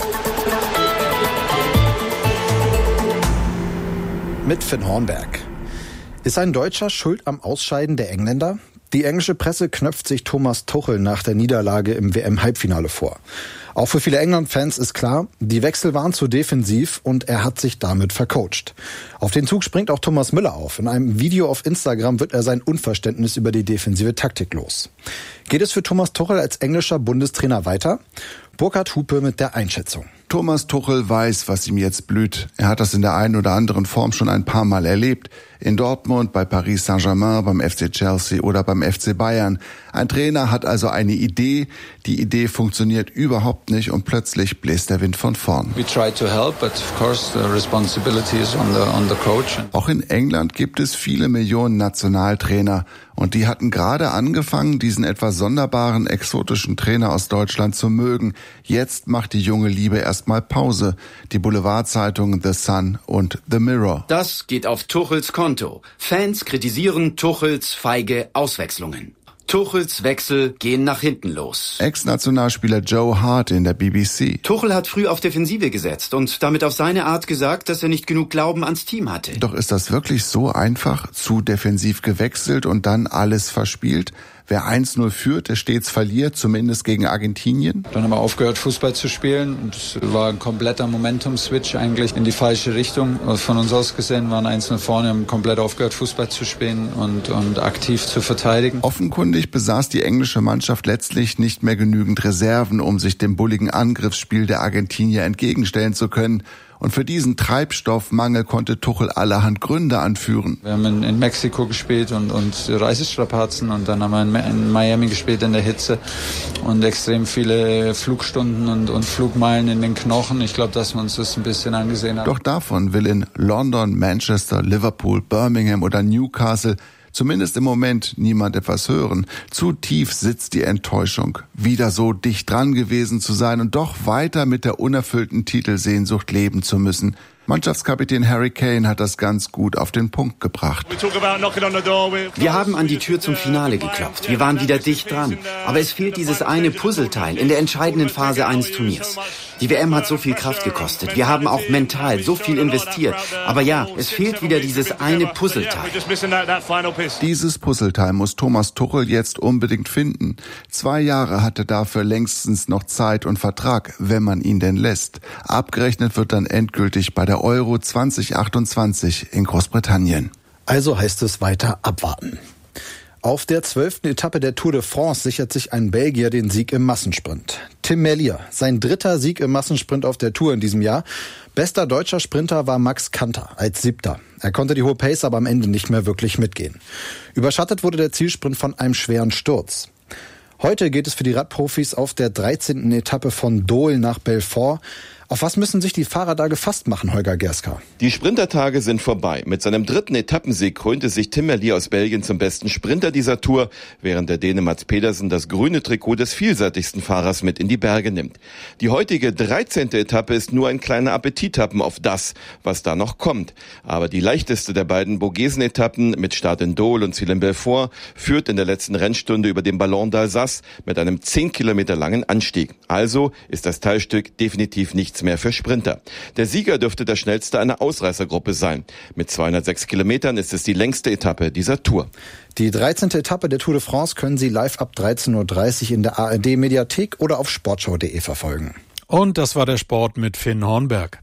Mit Finn Hornberg. Ist ein Deutscher schuld am Ausscheiden der Engländer? Die englische Presse knöpft sich Thomas Tuchel nach der Niederlage im W M-Halbfinale vor. Auch für viele England-Fans ist klar, die Wechsel waren zu defensiv und er hat sich damit vercoacht. Auf den Zug springt auch Thomas Müller auf. In einem Video auf Instagram wird er sein Unverständnis über die defensive Taktik los. Geht es für Thomas Tuchel als englischer Bundestrainer weiter? Burkhard Hupe mit der Einschätzung. Thomas Tuchel weiß, was ihm jetzt blüht. Er hat das in der einen oder anderen Form schon ein paar Mal erlebt. In Dortmund, bei Paris Saint-Germain, beim F C Chelsea oder beim F C Bayern. Ein Trainer hat also eine Idee. Die Idee funktioniert überhaupt nicht und plötzlich bläst der Wind von vorn. We try to help, but of course the responsibility is on the, on the coach. Auch in England gibt es viele Millionen Nationaltrainer. Und die hatten gerade angefangen, diesen etwas sonderbaren, exotischen Trainer aus Deutschland zu mögen. Jetzt macht die junge Liebe erstmal Pause. Die Boulevardzeitungen The Sun und The Mirror. Das geht auf Tuchels Konto. Fans kritisieren Tuchels feige Auswechslungen. Tuchels Wechsel gehen nach hinten los. Ex-Nationalspieler Joe Hart in der B B C. Tuchel hat früh auf Defensive gesetzt und damit auf seine Art gesagt, dass er nicht genug Glauben ans Team hatte. Doch ist das wirklich so einfach? Zu defensiv gewechselt und dann alles verspielt? Wer eins null führt, der stets verliert, zumindest gegen Argentinien. Dann haben wir aufgehört, Fußball zu spielen. Und es war ein kompletter Momentum-Switch eigentlich in die falsche Richtung. Von uns aus gesehen waren eins null vorne, haben komplett aufgehört, Fußball zu spielen und, und aktiv zu verteidigen. Offenkundig besaß die englische Mannschaft letztlich nicht mehr genügend Reserven, um sich dem bulligen Angriffsspiel der Argentinier entgegenstellen zu können. Und für diesen Treibstoffmangel konnte Tuchel allerhand Gründe anführen. Wir haben in, in Mexiko gespielt und, und Reisestrapazen und dann haben wir in, in Miami gespielt in der Hitze und extrem viele Flugstunden und, und Flugmeilen in den Knochen. Ich glaube, dass wir uns das ein bisschen angesehen haben. Doch davon will in London, Manchester, Liverpool, Birmingham oder Newcastle zumindest im Moment niemand etwas hören. Zu tief sitzt die Enttäuschung, wieder so dicht dran gewesen zu sein und doch weiter mit der unerfüllten Titelsehnsucht leben zu müssen. Mannschaftskapitän Harry Kane hat das ganz gut auf den Punkt gebracht. Wir haben an die Tür zum Finale geklopft. Wir waren wieder dicht dran. Aber es fehlt dieses eine Puzzleteil in der entscheidenden Phase eines Turniers. Die W M hat so viel Kraft gekostet. Wir haben auch mental so viel investiert. Aber ja, es fehlt wieder dieses eine Puzzleteil. Dieses Puzzleteil muss Thomas Tuchel jetzt unbedingt finden. Zwei Jahre hat er dafür längstens noch Zeit und Vertrag, wenn man ihn denn lässt. Abgerechnet wird dann endgültig bei der Euro zwanzig achtundzwanzig in Großbritannien. Also heißt es weiter abwarten. Auf der zwölften Etappe der Tour de France sichert sich ein Belgier den Sieg im Massensprint. Tim Merlier, sein dritter Sieg im Massensprint auf der Tour in diesem Jahr. Bester deutscher Sprinter war Max Kanter als Siebter. Er konnte die hohe Pace aber am Ende nicht mehr wirklich mitgehen. Überschattet wurde der Zielsprint von einem schweren Sturz. Heute geht es für die Radprofis auf der dreizehnten Etappe von Dole nach Belfort. Auf was müssen sich die Fahrer da gefasst machen, Holger Gerska? Die Sprintertage sind vorbei. Mit seinem dritten Etappensieg krönte sich Tim Merlier aus Belgien zum besten Sprinter dieser Tour, während der Däne Mads Pedersen das grüne Trikot des vielseitigsten Fahrers mit in die Berge nimmt. Die heutige dreizehnte Etappe ist nur ein kleiner Appetithappen auf das, was da noch kommt. Aber die leichteste der beiden Vogesen-Etappen mit Start in Dole und Ziel in Belfort führt in der letzten Rennstunde über den Ballon d'Alsace mit einem zehn Kilometer langen Anstieg. Also ist das Teilstück definitiv nichts mehr für Sprinter. Der Sieger dürfte der schnellste einer Ausreißergruppe sein. Mit zweihundertsechs Kilometern ist es die längste Etappe dieser Tour. Die dreizehnte Etappe der Tour de France können Sie live ab dreizehn Uhr dreißig in der A R D Mediathek oder auf sportschau punkt de verfolgen. Und das war der Sport mit Finn Hornberg.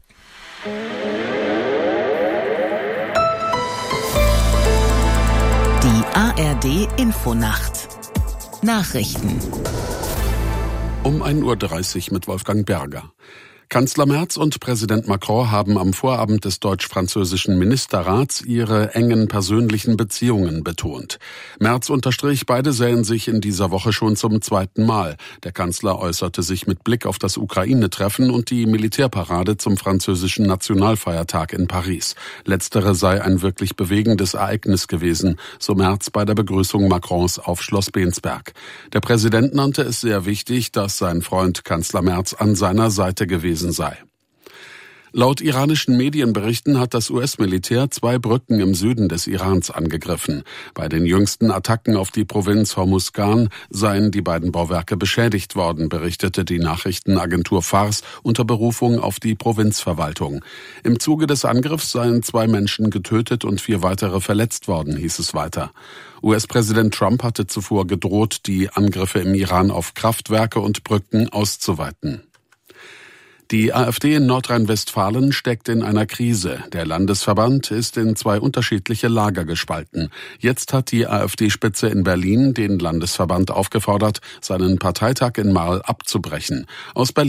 Die A R D-Infonacht. Nachrichten. Um ein Uhr dreißig mit Wolfgang Berger. Kanzler Merz und Präsident Macron haben am Vorabend des deutsch-französischen Ministerrats ihre engen persönlichen Beziehungen betont. Merz unterstrich, beide sähen sich in dieser Woche schon zum zweiten Mal. Der Kanzler äußerte sich mit Blick auf das Ukraine-Treffen und die Militärparade zum französischen Nationalfeiertag in Paris. Letztere sei ein wirklich bewegendes Ereignis gewesen, so Merz bei der Begrüßung Macrons auf Schloss Bensberg. Der Präsident nannte es sehr wichtig, dass sein Freund Kanzler Merz an seiner Seite gewesen sei. Laut iranischen Medienberichten hat das U S-Militär zwei Brücken im Süden des Irans angegriffen. Bei den jüngsten Attacken auf die Provinz Hormuzgan seien die beiden Bauwerke beschädigt worden, berichtete die Nachrichtenagentur Fars unter Berufung auf die Provinzverwaltung. Im Zuge des Angriffs seien zwei Menschen getötet und vier weitere verletzt worden, hieß es weiter. U S-Präsident Trump hatte zuvor gedroht, die Angriffe im Iran auf Kraftwerke und Brücken auszuweiten. Die AfD in Nordrhein-Westfalen steckt in einer Krise. Der Landesverband ist in zwei unterschiedliche Lager gespalten. Jetzt hat die AfD-Spitze in Berlin den Landesverband aufgefordert, seinen Parteitag in Marl abzubrechen. Aus Berlin